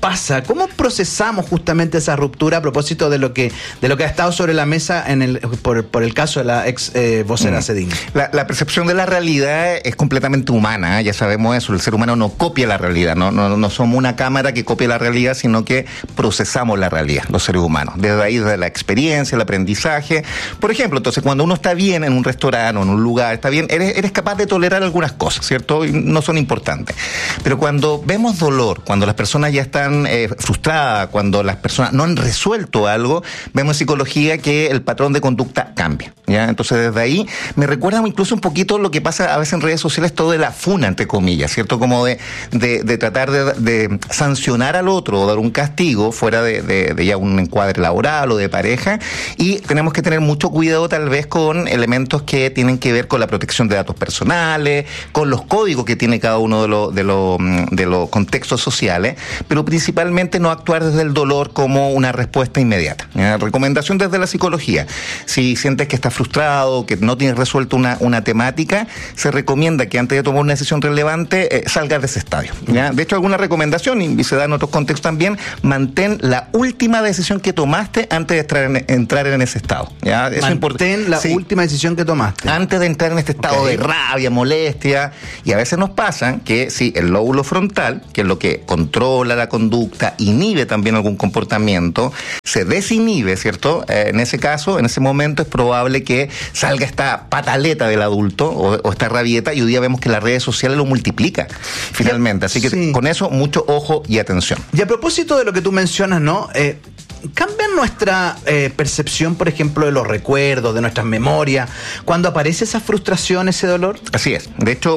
pasa? ¿Cómo procesamos justamente esa ruptura a propósito de lo que ha estado sobre la mesa por el caso de la ex vocera Cedini? La percepción de la realidad es completamente humana, ya sabemos eso. El ser humano no copia la realidad, no somos una cámara que copia la realidad, sino que procesamos la realidad, los seres humanos, desde ahí, desde la experiencia, el aprendizaje. Por ejemplo, entonces, cuando uno está bien en un restaurante o en un lugar, está bien, eres capaz de tolerar algunas cosas, ¿cierto? Y no son importantes. Pero cuando vemos dolor, cuando las personas ya están frustradas, cuando las personas no han resuelto algo, vemos en psicología que el patrón de conducta cambia, ¿ya? Entonces, desde ahí, me recuerda incluso un poquito lo que pasa a veces en redes sociales, todo de la funa, entre comillas, ¿cierto? Como de tratar de sancionar al otro o dar un castigo fuera de ya un encuadre laboral o de pareja, y tenemos que tener mucho cuidado tal vez con elementos que tienen que ver con la protección de datos personales, con los códigos que tiene cada uno de los contextos sociales, pero principalmente no actuar desde el dolor como una respuesta inmediata. Recomendación desde la psicología: si sientes que estás frustrado, que no tienes resuelto una temática, se recomienda que antes de tomar una decisión relevante salgas de ese estadio, ¿ya? De hecho, alguna recomendación, y se da en otros contextos también, mantén la última decisión que tomaste antes de entrar en ese estado, ¿ya? Mantén la última decisión que tomaste antes de entrar en este estado de rabia, molestia. Y a veces nos pasa que el lóbulo frontal, que es lo que controla la conducta, inhibe también algún comportamiento, se desinhibe, ¿cierto? En ese caso, en ese momento, es probable que salga esta pataleta del adulto o esta rabieta, y hoy día vemos que las redes sociales lo multiplica finalmente. Así que con eso, mucho ojo y atención. Y a propósito de lo que tú mencionas, ¿no? ¿Cambia nuestra percepción, por ejemplo, de los recuerdos, de nuestras memorias, cuando aparece esa frustración, ese dolor? Así es. De hecho,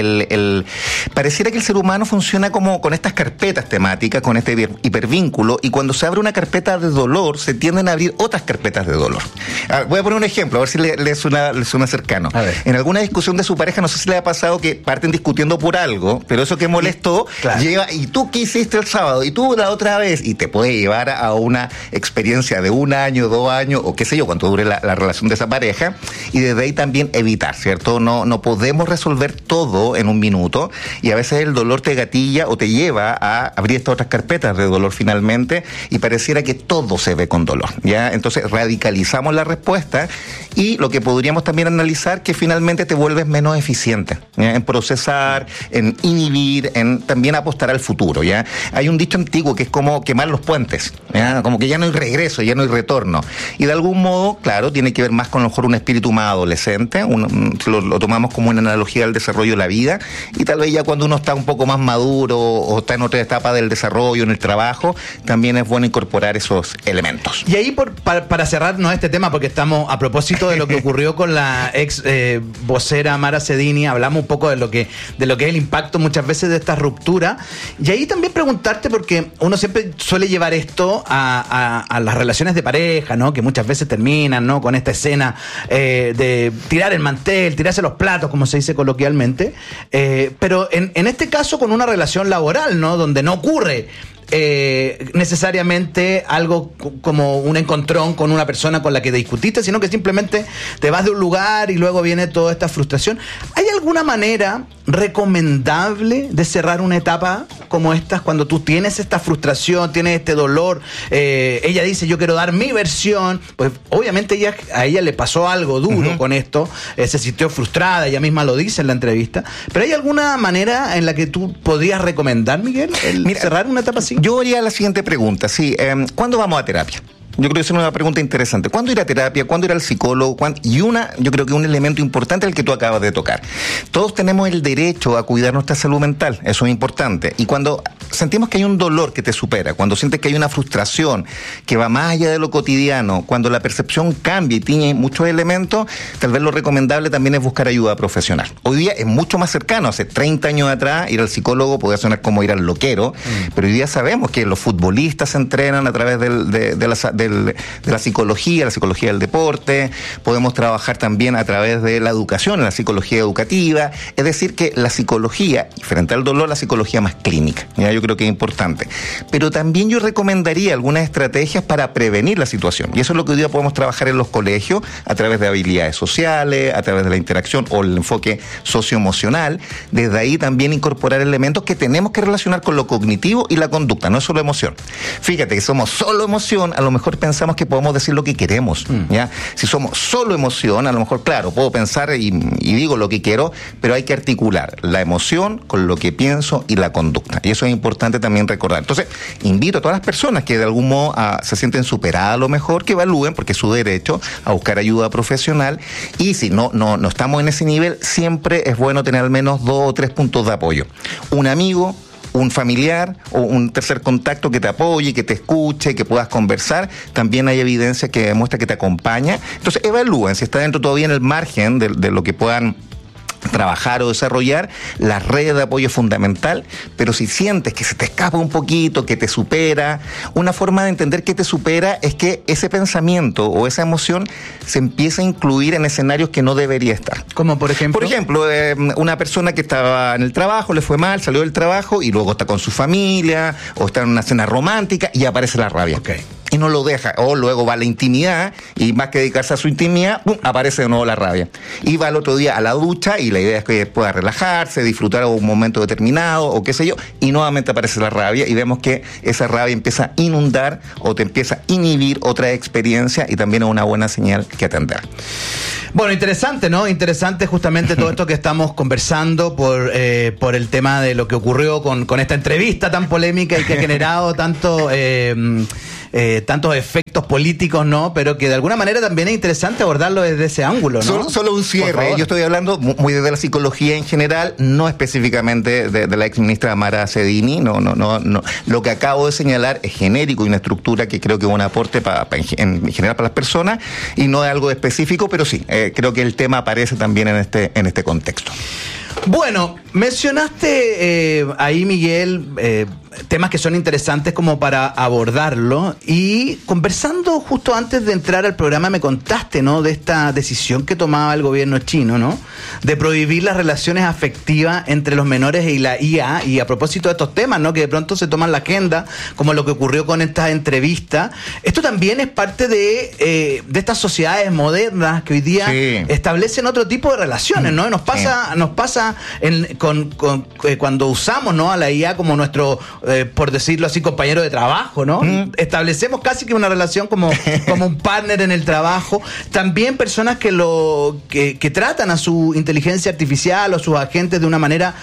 pareciera que el ser humano funciona como con estas carpetas temáticas, con este hipervínculo, y cuando se abre una carpeta de dolor, se tienden a abrir otras carpetas de dolor. Voy a poner un ejemplo, a ver si le suena cercano. En alguna discusión de su pareja, no sé si le ha pasado que parten discutiendo por algo, pero eso que molestó, lleva, ¿y tú qué hiciste el sábado? ¿Y tú la otra vez? Y te puede llevar a una experiencia de 1 año, 2 años, o qué sé yo, cuánto dure la relación de esa pareja, y desde ahí también evitar, ¿cierto? No podemos resolver todo en un minuto, y a veces el dolor te gatilla o te lleva a abrir estas otras carpetas de dolor finalmente, y pareciera que todo se ve con dolor, ¿ya? Entonces radicalizamos la respuesta, y lo que podríamos también analizar, que finalmente te vuelves menos eficiente, ¿ya? En procesar, en inhibir, en también apostar al futuro, ¿ya? Hay un dicho antiguo que es como quemar los puentes, ¿ya? Como que ya no hay regreso, ya no hay retorno. Y de algún modo, claro, tiene que ver más con a lo mejor un espíritu más adolescente, lo tomamos como una analogía del desarrollo de la vida, y tal vez ya cuando uno está un poco más maduro o está en otra etapa del desarrollo, en el trabajo, también es bueno incorporar esos elementos. Y ahí, para cerrarnos este tema, porque estamos a propósito de lo que ocurrió con la ex vocera Mara Cedini, hablamos un poco de lo que es el impacto muchas veces de esta ruptura, y ahí también preguntarte, porque uno siempre suele llevar esto a las relaciones de pareja, ¿no? Que muchas veces terminan, ¿no? Con esta escena de tirar el mantel, tirarse los platos, como se dice coloquialmente, pero en este caso con una relación laboral, ¿no? Donde no ocurre necesariamente algo como un encontrón con una persona con la que discutiste, sino que simplemente te vas de un lugar y luego viene toda esta frustración. ¿Hay alguna manera recomendable de cerrar una etapa como esta, cuando tú tienes esta frustración, tienes este dolor? Ella dice, yo quiero dar mi versión, pues obviamente a ella le pasó algo duro con esto, se sintió frustrada, ella misma lo dice en la entrevista, pero ¿hay alguna manera en la que tú podrías recomendar, Miguel, cerrar una etapa así? Yo haría la siguiente pregunta, ¿cuándo vamos a terapia? Yo creo que es una pregunta interesante. ¿Cuándo ir a terapia? ¿Cuándo ir al psicólogo? Yo creo que un elemento importante es el que tú acabas de tocar. Todos tenemos el derecho a cuidar nuestra salud mental, eso es importante. Y cuando sentimos que hay un dolor que te supera, cuando sientes que hay una frustración que va más allá de lo cotidiano, cuando la percepción cambia y tiene muchos elementos, tal vez lo recomendable también es buscar ayuda profesional. Hoy día es mucho más cercano. Hace 30 años atrás, ir al psicólogo podía sonar como ir al loquero, pero hoy día sabemos que los futbolistas se entrenan a través de la psicología del deporte, podemos trabajar también a través de la educación, en la psicología educativa, es decir que la psicología, frente al dolor, la psicología más clínica. ¿Ya? Yo creo que es importante. Pero también yo recomendaría algunas estrategias para prevenir la situación. Y eso es lo que hoy día podemos trabajar en los colegios a través de habilidades sociales, a través de la interacción o el enfoque socioemocional. Desde ahí también incorporar elementos que tenemos que relacionar con lo cognitivo y la conducta, no es solo emoción. Fíjate que somos solo emoción, a lo mejor pensamos que podemos decir lo que queremos, ¿ya? Si somos solo emoción, a lo mejor, claro, puedo pensar y digo lo que quiero, pero hay que articular la emoción con lo que pienso y la conducta. Y eso es importante también recordar. Entonces, invito a todas las personas que de algún modo se sienten superadas a lo mejor, que evalúen, porque es su derecho, a buscar ayuda profesional. Y si no estamos en ese nivel, siempre es bueno tener al menos 2 o 3 puntos de apoyo. Un amigo, un familiar o un tercer contacto que te apoye, que te escuche, que puedas conversar. También hay evidencia que demuestra que te acompaña. Entonces, evalúen si está dentro todavía en el margen de lo que puedan trabajar o desarrollar. La red de apoyo es fundamental, pero si sientes que se te escapa un poquito, que te supera, una forma de entender que te supera es que ese pensamiento o esa emoción se empieza a incluir en escenarios que no debería estar. ¿Como por ejemplo? Por ejemplo, una persona que estaba en el trabajo, le fue mal, salió del trabajo y luego está con su familia o está en una cena romántica y aparece la rabia. Okay. Y no lo deja, o luego va a la intimidad y más que dedicarse a su intimidad, ¡pum!, aparece de nuevo la rabia. Y va el otro día a la ducha y la idea es que pueda relajarse, disfrutar un momento determinado o qué sé yo, y nuevamente aparece la rabia y vemos que esa rabia empieza a inundar o te empieza a inhibir otra experiencia y también es una buena señal que atender. Bueno, interesante, ¿no? Interesante justamente todo esto que estamos conversando por el tema de lo que ocurrió con esta entrevista tan polémica y que ha generado tantos efectos políticos, ¿no? Pero que de alguna manera también es interesante abordarlo desde ese ángulo, ¿no? Solo un cierre. Yo estoy hablando muy desde la psicología en general, no específicamente de la ex ministra Mara Cedini. No. Lo que acabo de señalar es genérico y una estructura que creo que es un aporte en general para las personas y no es algo específico, pero sí, creo que el tema aparece también en este contexto. Bueno, mencionaste ahí, Miguel, temas que son interesantes como para abordarlo, y conversando justo antes de entrar al programa me contaste, ¿no?, de esta decisión que tomaba el gobierno chino, ¿no?, de prohibir las relaciones afectivas entre los menores y la IA, y a propósito de estos temas, ¿no?, que de pronto se toman la agenda, como lo que ocurrió con esta entrevista. Esto también es parte de estas sociedades modernas que hoy día establecen otro tipo de relaciones, ¿no? Nos pasa cuando usamos, ¿no?, a la IA como nuestro, por decirlo así, compañero de trabajo, ¿no? Establecemos casi que una relación como un partner en el trabajo. También personas que tratan a su inteligencia artificial o sus agentes de una manera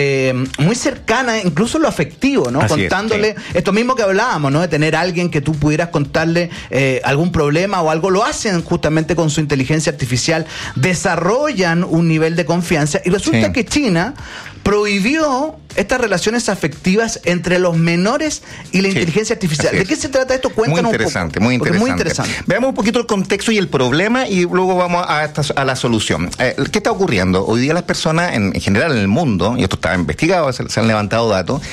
muy cercana, incluso lo afectivo, ¿no? Así contándole esto mismo que hablábamos, ¿no?, de tener a alguien que tú pudieras contarle algún problema o algo. Lo hacen justamente con su inteligencia artificial, desarrollan un nivel de confianza, y resulta que China prohibió estas relaciones afectivas entre los menores y la inteligencia artificial. ¿De qué se trata esto? Cuéntanos un poco. Muy interesante. Veamos un poquito el contexto y el problema y luego vamos a la solución. ¿Qué está ocurriendo? Hoy día las personas, en general en el mundo, y esto está investigado, se han levantado datos,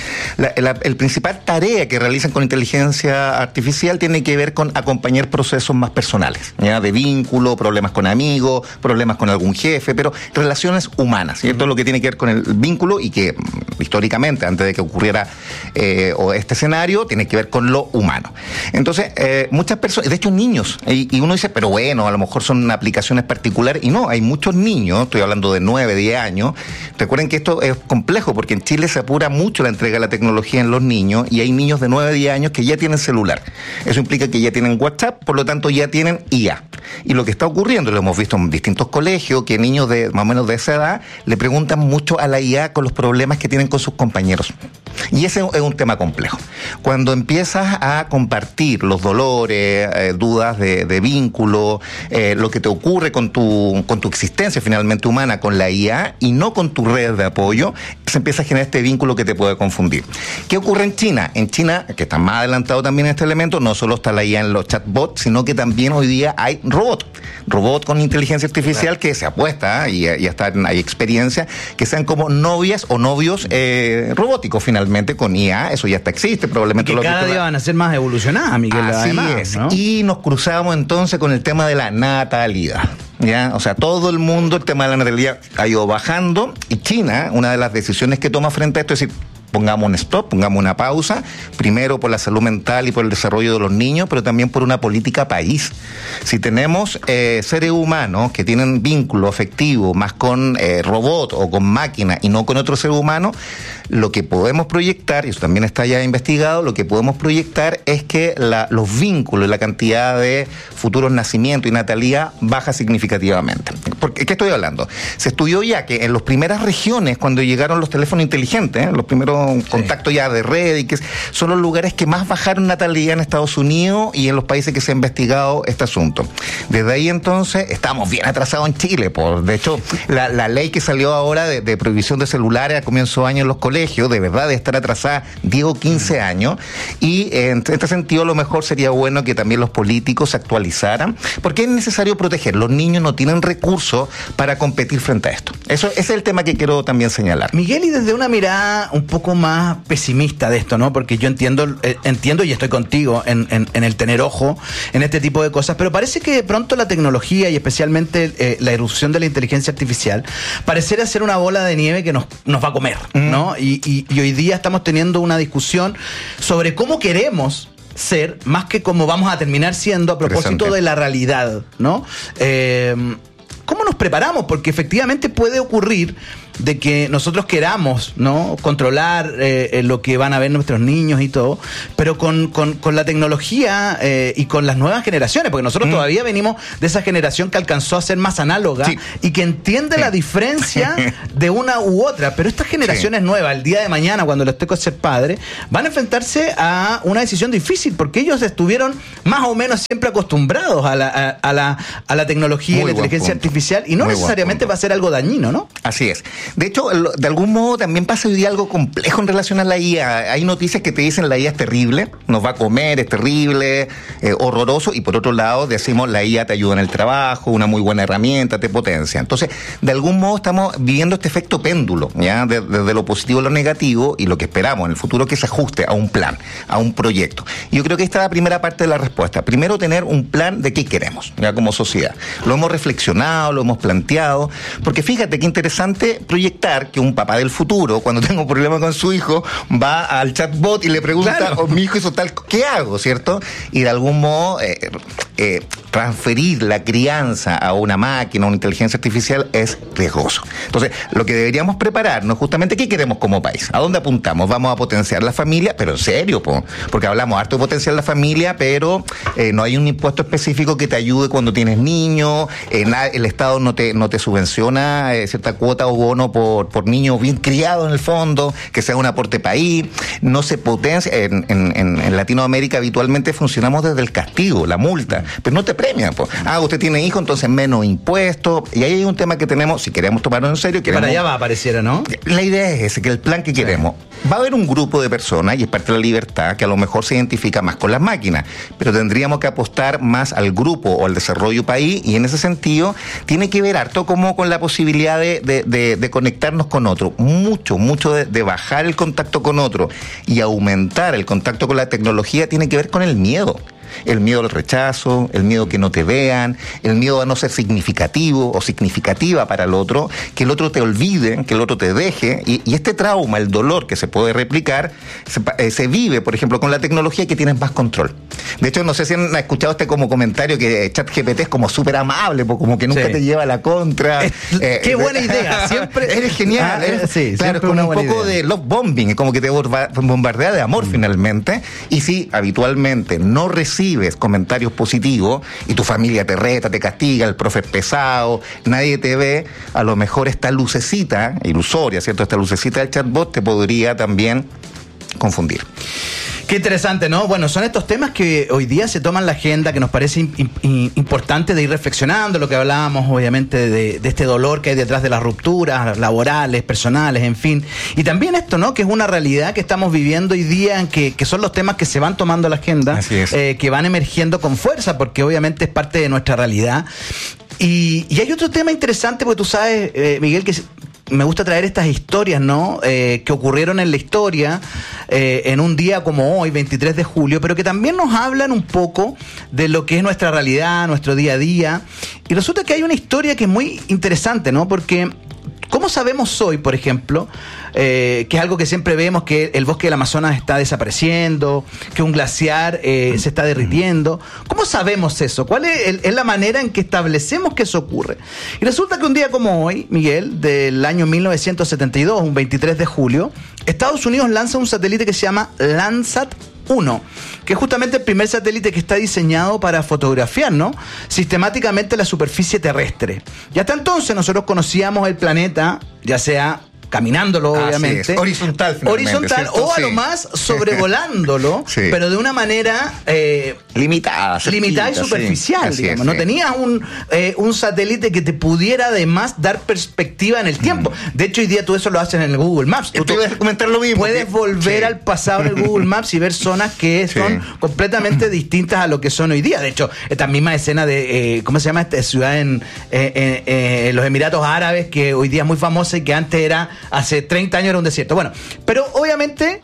el principal tarea que realizan con inteligencia artificial tiene que ver con acompañar procesos más personales, ¿ya?, de vínculo, problemas con amigos, problemas con algún jefe, pero relaciones humanas, ¿cierto? Lo que tiene que ver con el vínculo y que históricamente, antes de que ocurriera este escenario, tiene que ver con lo humano. Entonces, muchas personas, de hecho niños, y uno dice, pero bueno, a lo mejor son aplicaciones particulares, y no, hay muchos niños, estoy hablando de 9, 10 años, recuerden que esto es complejo, porque en Chile se apura mucho la entrega de la tecnología en los niños, y hay niños de 9, 10 años que ya tienen celular. Eso implica que ya tienen WhatsApp, por lo tanto ya tienen IA. Y lo que está ocurriendo, lo hemos visto en distintos colegios, que niños de más o menos de esa edad le preguntan mucho a la IA con los problemas que tienen con sus compañeros. Y ese es un tema complejo. Cuando empiezas a compartir los dolores, dudas de vínculo, lo que te ocurre con tu existencia finalmente humana con la IA y no con tu red de apoyo, se empieza a generar este vínculo que te puede confundir. ¿Qué ocurre en China? En China, que está más adelantado también en este elemento, no solo está la IA en los chatbots, sino que también hoy día hay robots con inteligencia artificial que se apuesta, y hasta hay experiencias que sean como novias o novios robóticos finalmente con IA. Eso ya existe, probablemente. Y que cada día van a ser más evolucionadas, Miguel. Así además, es, ¿no? Y nos cruzamos entonces con el tema de la natalidad, ¿ya? O sea, todo el mundo, el tema de la natalidad ha ido bajando, y China, una de las decisiones que toma frente a esto es decir, pongamos un stop, pongamos una pausa, primero por la salud mental y por el desarrollo de los niños, pero también por una política país. Si tenemos seres humanos que tienen vínculo afectivo más con robot o con máquina y no con otro ser humano, lo que podemos proyectar, y eso también está ya investigado, lo que podemos proyectar es que los vínculos y la cantidad de futuros nacimientos y natalidad baja significativamente. ¿Qué estoy hablando? Se estudió ya que en las primeras regiones, cuando llegaron los teléfonos inteligentes, los primeros contactos ya de red, y que son los lugares que más bajaron natalidad en Estados Unidos y en los países que se ha investigado este asunto. Desde ahí entonces estamos bien atrasados en Chile. De hecho, la ley que salió ahora de prohibición de celulares a comienzo de año en los colegios, de verdad de estar atrasada 10 o 15 años, y en este sentido a lo mejor sería bueno que también los políticos se actualizaran, porque es necesario proteger. Los niños no tienen recursos para competir frente a esto. Ese es el tema que quiero también señalar. Miguel, y desde una mirada un poco más pesimista de esto, ¿no? Porque yo entiendo y estoy contigo en el tener ojo en este tipo de cosas, pero parece que de pronto la tecnología y especialmente la irrupción de la inteligencia artificial pareciera ser una bola de nieve que nos va a comer, ¿no? Y hoy día estamos teniendo una discusión sobre cómo queremos ser, más que cómo vamos a terminar siendo a propósito de la realidad, ¿no? ¿Cómo nos preparamos? Porque efectivamente puede ocurrir de que nosotros queramos, ¿no?, controlar lo que van a ver nuestros niños y todo, pero con la tecnología y con las nuevas generaciones, porque nosotros todavía venimos de esa generación que alcanzó a ser más análoga y que entiende la diferencia de una u otra, pero estas generaciones nuevas, el día de mañana, cuando les toque ser padre, van a enfrentarse a una decisión difícil, porque ellos estuvieron más o menos siempre acostumbrados a la tecnología y la inteligencia artificial, y no necesariamente va a ser algo dañino, ¿no? Así es. De hecho, de algún modo también pasa hoy día algo complejo en relación a la IA. Hay noticias que te dicen la IA es terrible, nos va a comer, es terrible, horroroso, y por otro lado decimos la IA te ayuda en el trabajo, una muy buena herramienta, te potencia. Entonces, de algún modo estamos viviendo este efecto péndulo, ¿ya? Desde lo positivo a lo negativo, y lo que esperamos en el futuro es que se ajuste a un plan, a un proyecto. Y yo creo que esta es la primera parte de la respuesta. Primero, tener un plan de qué queremos, ya como sociedad. Lo hemos reflexionado, lo hemos planteado, porque fíjate qué interesante proyectar que un papá del futuro, cuando tenga un problema con su hijo, va al chatbot y le pregunta, mi hijo hizo tal, ¿qué hago? ¿Cierto? Y de algún modo transferir la crianza a una máquina, a una inteligencia artificial, es riesgoso. Entonces, lo que deberíamos prepararnos, justamente, ¿qué queremos como país? ¿A dónde apuntamos? Vamos a potenciar la familia, pero en serio, porque hablamos harto de potenciar la familia, pero no hay un impuesto específico que te ayude cuando tienes niños, el Estado no te subvenciona cierta cuota o bono por niño bien criado en el fondo, que sea un aporte país, no se potencia. En Latinoamérica habitualmente funcionamos desde el castigo, la multa, pero no te premian. Usted tiene hijo, entonces menos impuestos, y ahí hay un tema que tenemos, si queremos tomarlo en serio. Para allá va, pareciera, ¿no? La idea es ese, que el plan que queremos, va a haber un grupo de personas, y es parte de la libertad, que a lo mejor se identifica más con las máquinas, pero tendríamos que apostar más al grupo o al desarrollo país, y en ese sentido tiene que ver harto como con la posibilidad de conectarnos con otro, mucho de bajar el contacto con otro y aumentar el contacto con la tecnología, tiene que ver con el miedo. El miedo al rechazo, el miedo a que no te vean, el miedo a no ser significativo o significativa para el otro, que el otro te olvide, que el otro te deje, y este trauma, el dolor que se puede replicar, se vive, por ejemplo, con la tecnología, que tienes más control. De hecho, no sé si han escuchado como comentario que ChatGPT es como súper amable, como que nunca te lleva a la contra. Qué buena idea, siempre eres genial. Claro, es como un poco de love bombing, es como que te bombardea de amor finalmente, y si habitualmente no recibes comentarios positivos y tu familia te reta, te castiga, el profe es pesado, nadie te ve, a lo mejor esta lucecita ilusoria, ¿cierto? Esta lucecita del chatbot te podría también confundir. Qué interesante, ¿no? Bueno, son estos temas que hoy día se toman la agenda, que nos parece importante de ir reflexionando, lo que hablábamos obviamente de este dolor que hay detrás de las rupturas laborales, personales, en fin. Y también esto, ¿no? Que es una realidad que estamos viviendo hoy día, que son los temas que se van tomando la agenda, que van emergiendo con fuerza, porque obviamente es parte de nuestra realidad. Y hay otro tema interesante, porque tú sabes, Miguel, que me gusta traer estas historias, ¿no? Que ocurrieron en la historia en un día como hoy, 23 de julio, pero que también nos hablan un poco de lo que es nuestra realidad, nuestro día a día. Y resulta que hay una historia que es muy interesante, ¿no? Porque ¿Cómo sabemos hoy, por ejemplo, que es algo que siempre vemos, que el bosque del Amazonas está desapareciendo, que un glaciar se está derritiendo? ¿Cómo sabemos eso? ¿Cuál es la manera en que establecemos que eso ocurre? Y resulta que un día como hoy, Miguel, del año 1972, un 23 de julio, Estados Unidos lanza un satélite que se llama Landsat 1, que es justamente el primer satélite que está diseñado para fotografiar, ¿no?, sistemáticamente la superficie terrestre. Y hasta entonces nosotros conocíamos el planeta, ya sea caminándolo, obviamente. Horizontal, o a lo más sobrevolándolo, pero de una manera limitada y superficial, digamos. No tenías un satélite que te pudiera además dar perspectiva en el tiempo. De hecho, hoy día tú eso lo haces en el Google Maps. Tú puedes comentar lo mismo. Puedes volver al pasado en el Google Maps y ver zonas que son completamente distintas a lo que son hoy día. De hecho, esta misma escena de, ¿cómo se llama esta ciudad en los Emiratos Árabes, que hoy día es muy famosa y que antes era, hace 30 años era un desierto? Bueno, pero obviamente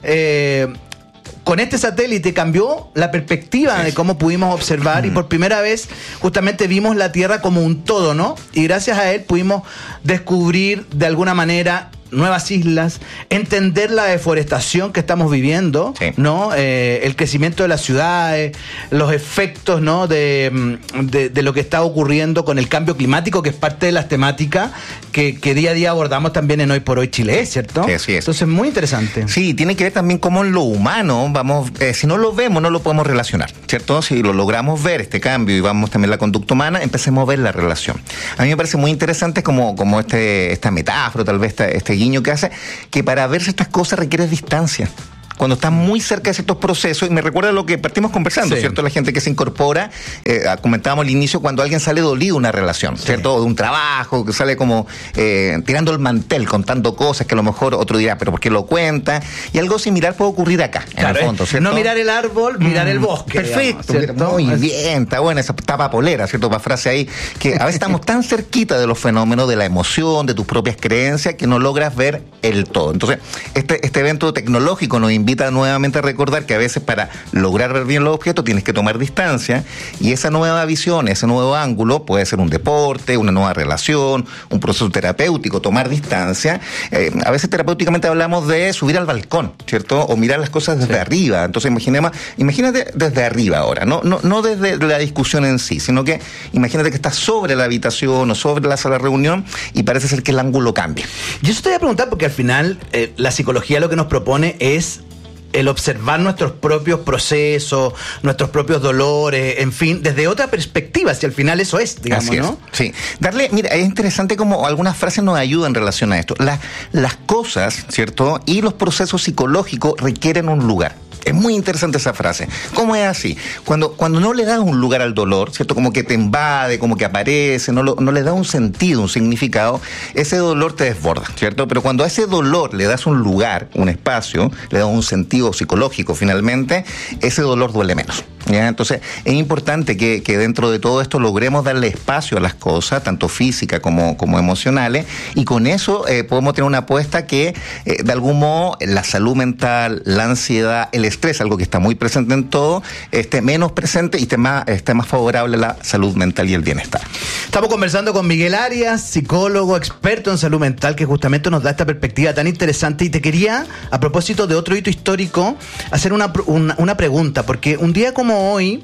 con este satélite cambió la perspectiva de cómo pudimos observar y por primera vez justamente vimos la Tierra como un todo, ¿no? Y gracias a él pudimos descubrir de alguna manera nuevas islas, entender la deforestación que estamos viviendo, ¿no? El crecimiento de las ciudades, los efectos, ¿no?, de lo que está ocurriendo con el cambio climático, que es parte de las temáticas que día a día abordamos también en Hoy por Hoy Chile, ¿cierto? Sí, así es. Entonces, muy interesante. Sí, tiene que ver también cómo en lo humano vamos, si no lo vemos, no lo podemos relacionar, ¿cierto? Si lo logramos ver, este cambio, y vamos también la conducta humana, empecemos a ver la relación. A mí me parece muy interesante como esta metáfora, tal vez este guiño que hace, que para verse estas cosas requiere distancia. Cuando estás muy cerca de ciertos procesos, y me recuerda lo que partimos conversando, ¿cierto? La gente que se incorpora, comentábamos al inicio, cuando alguien sale dolido de una relación, ¿cierto? De un trabajo, que sale como tirando el mantel, contando cosas que a lo mejor otro dirá, pero ¿por qué lo cuenta? Y algo similar puede ocurrir acá, en el fondo, ¿cierto? No mirar el árbol, mirar el bosque. Perfecto, digamos, muy bien, está buena esa tapa polera, ¿cierto? Para frase ahí, que a veces estamos tan cerquita de los fenómenos, de la emoción, de tus propias creencias, que no logras ver el todo. Entonces, este evento tecnológico nos invita nuevamente a recordar que a veces para lograr ver bien los objetos tienes que tomar distancia, y esa nueva visión, ese nuevo ángulo puede ser un deporte, una nueva relación, un proceso terapéutico, tomar distancia. A veces terapéuticamente hablamos de subir al balcón, ¿cierto? O mirar las cosas desde arriba. Entonces imagínate desde arriba ahora, no desde la discusión en sí, sino que imagínate que estás sobre la habitación o sobre la sala de reunión y parece ser que el ángulo cambia. Yo eso te voy a preguntar porque al final la psicología lo que nos propone es el observar nuestros propios procesos, nuestros propios dolores, en fin, desde otra perspectiva, si al final eso es, digamos, así es, ¿no? Sí. Mira, es interesante como algunas frases nos ayudan en relación a esto. Las cosas, ¿cierto?, y los procesos psicológicos requieren un lugar. Es muy interesante esa frase. ¿Cómo es así? Cuando no le das un lugar al dolor, ¿cierto? Como que te invade, como que aparece, no le da un sentido, un significado, ese dolor te desborda, ¿cierto? Pero cuando a ese dolor le das un lugar, un espacio, le das un sentido psicológico finalmente, ese dolor duele menos, ¿ya? Entonces, es importante que dentro de todo esto logremos darle espacio a las cosas, tanto físicas como emocionales, y con eso podemos tener una apuesta que, de algún modo, la salud mental, la ansiedad, el estrés, algo que está muy presente en todo, esté menos presente y esté más favorable a la salud mental y el bienestar. Estamos conversando con Miguel Arias, psicólogo, experto en salud mental, que justamente nos da esta perspectiva tan interesante. Y te quería, a propósito de otro hito histórico, hacer una pregunta, porque un día como hoy,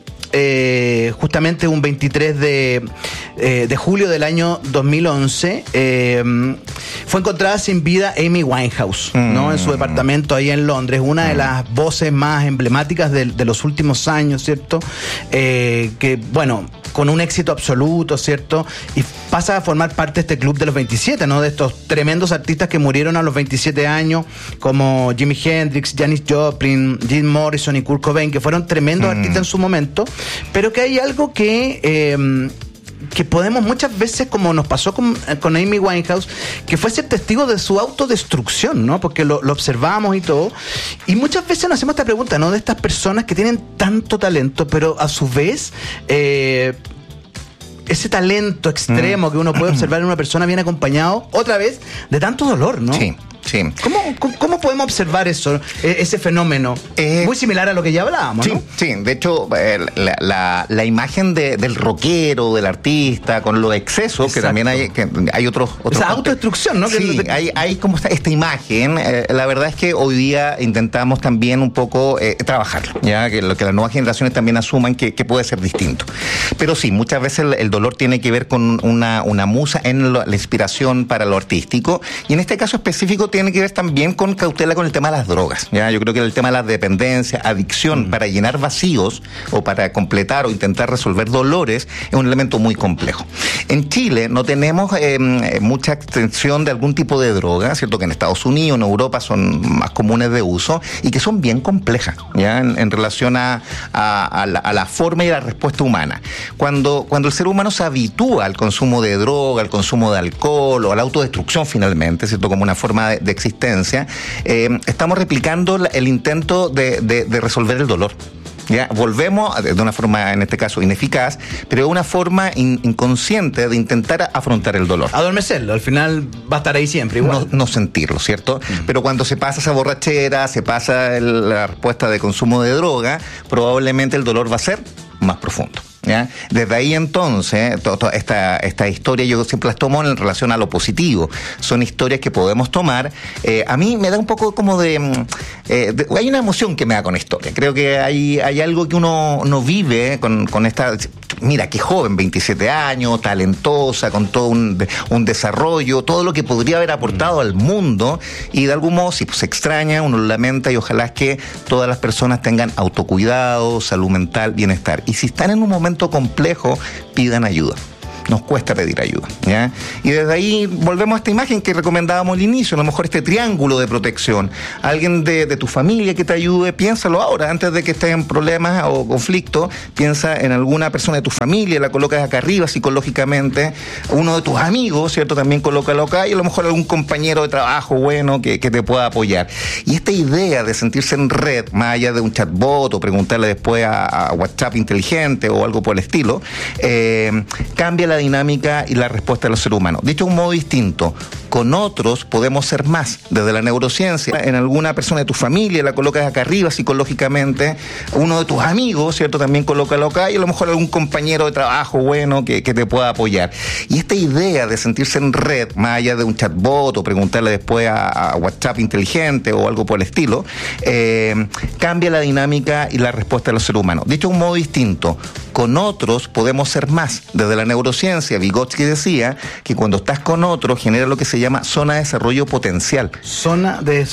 justamente un 23 de julio del año 2011, fue encontrada sin vida Amy Winehouse, ¿no?, en su departamento ahí en Londres, una de las voces más emblemáticas de los últimos años, ¿cierto? Que, bueno, con un éxito absoluto, ¿cierto? Y pasa a formar parte de este club de los 27, ¿no? De estos tremendos artistas que murieron a los 27 años, como Jimi Hendrix, Janis Joplin, Jim Morrison y Kurt Cobain, que fueron tremendos artistas en su momento, pero que hay algo que podemos muchas veces, como nos pasó con Amy Winehouse, que fue ser testigo de su autodestrucción, ¿no? Porque lo observamos y todo. Y muchas veces nos hacemos esta pregunta, ¿no? De estas personas que tienen tanto talento, pero a su vez ese talento extremo que uno puede observar en una persona viene acompañado, otra vez, de tanto dolor, ¿no? Sí. Sí. ¿Cómo podemos observar eso, ese fenómeno? Muy similar a lo que ya hablábamos, sí, ¿no? Sí, de hecho, la imagen del rockero, del artista, con los excesos, que también hay otros esa autodestrucción, ¿no? Sí, hay como esta imagen. La verdad es que hoy día intentamos también un poco trabajarlo, ya que las nuevas generaciones también asuman que puede ser distinto. Pero sí, muchas veces el dolor tiene que ver con una musa en la inspiración para lo artístico, y en este caso específico tiene que ver también con cautela con el tema de las drogas. ¿Ya? Yo creo que el tema de la dependencia, adicción, para llenar vacíos o para completar o intentar resolver dolores, es un elemento muy complejo. En Chile no tenemos mucha extensión de algún tipo de droga, ¿cierto? Que en Estados Unidos, en Europa son más comunes de uso y que son bien complejas, ¿ya? En relación a la forma y la respuesta humana. Cuando el ser humano se habitúa al consumo de droga, al consumo de alcohol o a la autodestrucción finalmente, ¿cierto? Como una forma de existencia, estamos replicando el intento de resolver el dolor. ¿Ya? Volvemos de una forma, en este caso, ineficaz, pero de una forma inconsciente de intentar afrontar el dolor. Adormecerlo, al final va a estar ahí siempre, igual. No sentirlo, ¿cierto? Pero cuando se pasa esa borrachera, se pasa la respuesta de consumo de droga, probablemente el dolor va a ser más profundo. ¿Ya? Desde ahí entonces, esta historia yo siempre las tomo en relación a lo positivo. Son historias que podemos tomar. A mí me da un poco como hay una emoción que me da con historia. Creo que hay algo que uno vive con esta... Mira, qué joven, 27 años, talentosa, con todo un desarrollo, todo lo que podría haber aportado al mundo, y de algún modo, si se extraña, uno lo lamenta, y ojalá es que todas las personas tengan autocuidado, salud mental, bienestar. Y si están en un momento complejo, pidan ayuda. Nos cuesta pedir ayuda, ¿ya? Y desde ahí volvemos a esta imagen que recomendábamos al inicio, a lo mejor este triángulo de protección. Alguien de tu familia que te ayude, piénsalo ahora, antes de que estés en problemas o conflictos, piensa en alguna persona de tu familia, la colocas acá arriba psicológicamente, uno de tus amigos, ¿cierto? También colócalo acá, y a lo mejor algún compañero de trabajo bueno que te pueda apoyar. Y esta idea de sentirse en red, más allá de un chatbot o preguntarle después a WhatsApp inteligente o algo por el estilo, cambia la dinámica y la respuesta de los seres humanos. Dicho de un modo distinto, con otros podemos ser más. Desde la neurociencia, en alguna persona de tu familia, la colocas acá arriba psicológicamente, uno de tus amigos, ¿cierto? También colócalo acá, y a lo mejor algún compañero de trabajo bueno que te pueda apoyar. Y esta idea de sentirse en red, más allá de un chatbot o preguntarle después a WhatsApp inteligente o algo por el estilo, cambia la dinámica y la respuesta de los seres humanos. Dicho de un modo distinto, con otros podemos ser más. Desde la neurociencia, Vygotsky decía que cuando estás con otros genera lo que se llama zona de desarrollo potencial. Zona de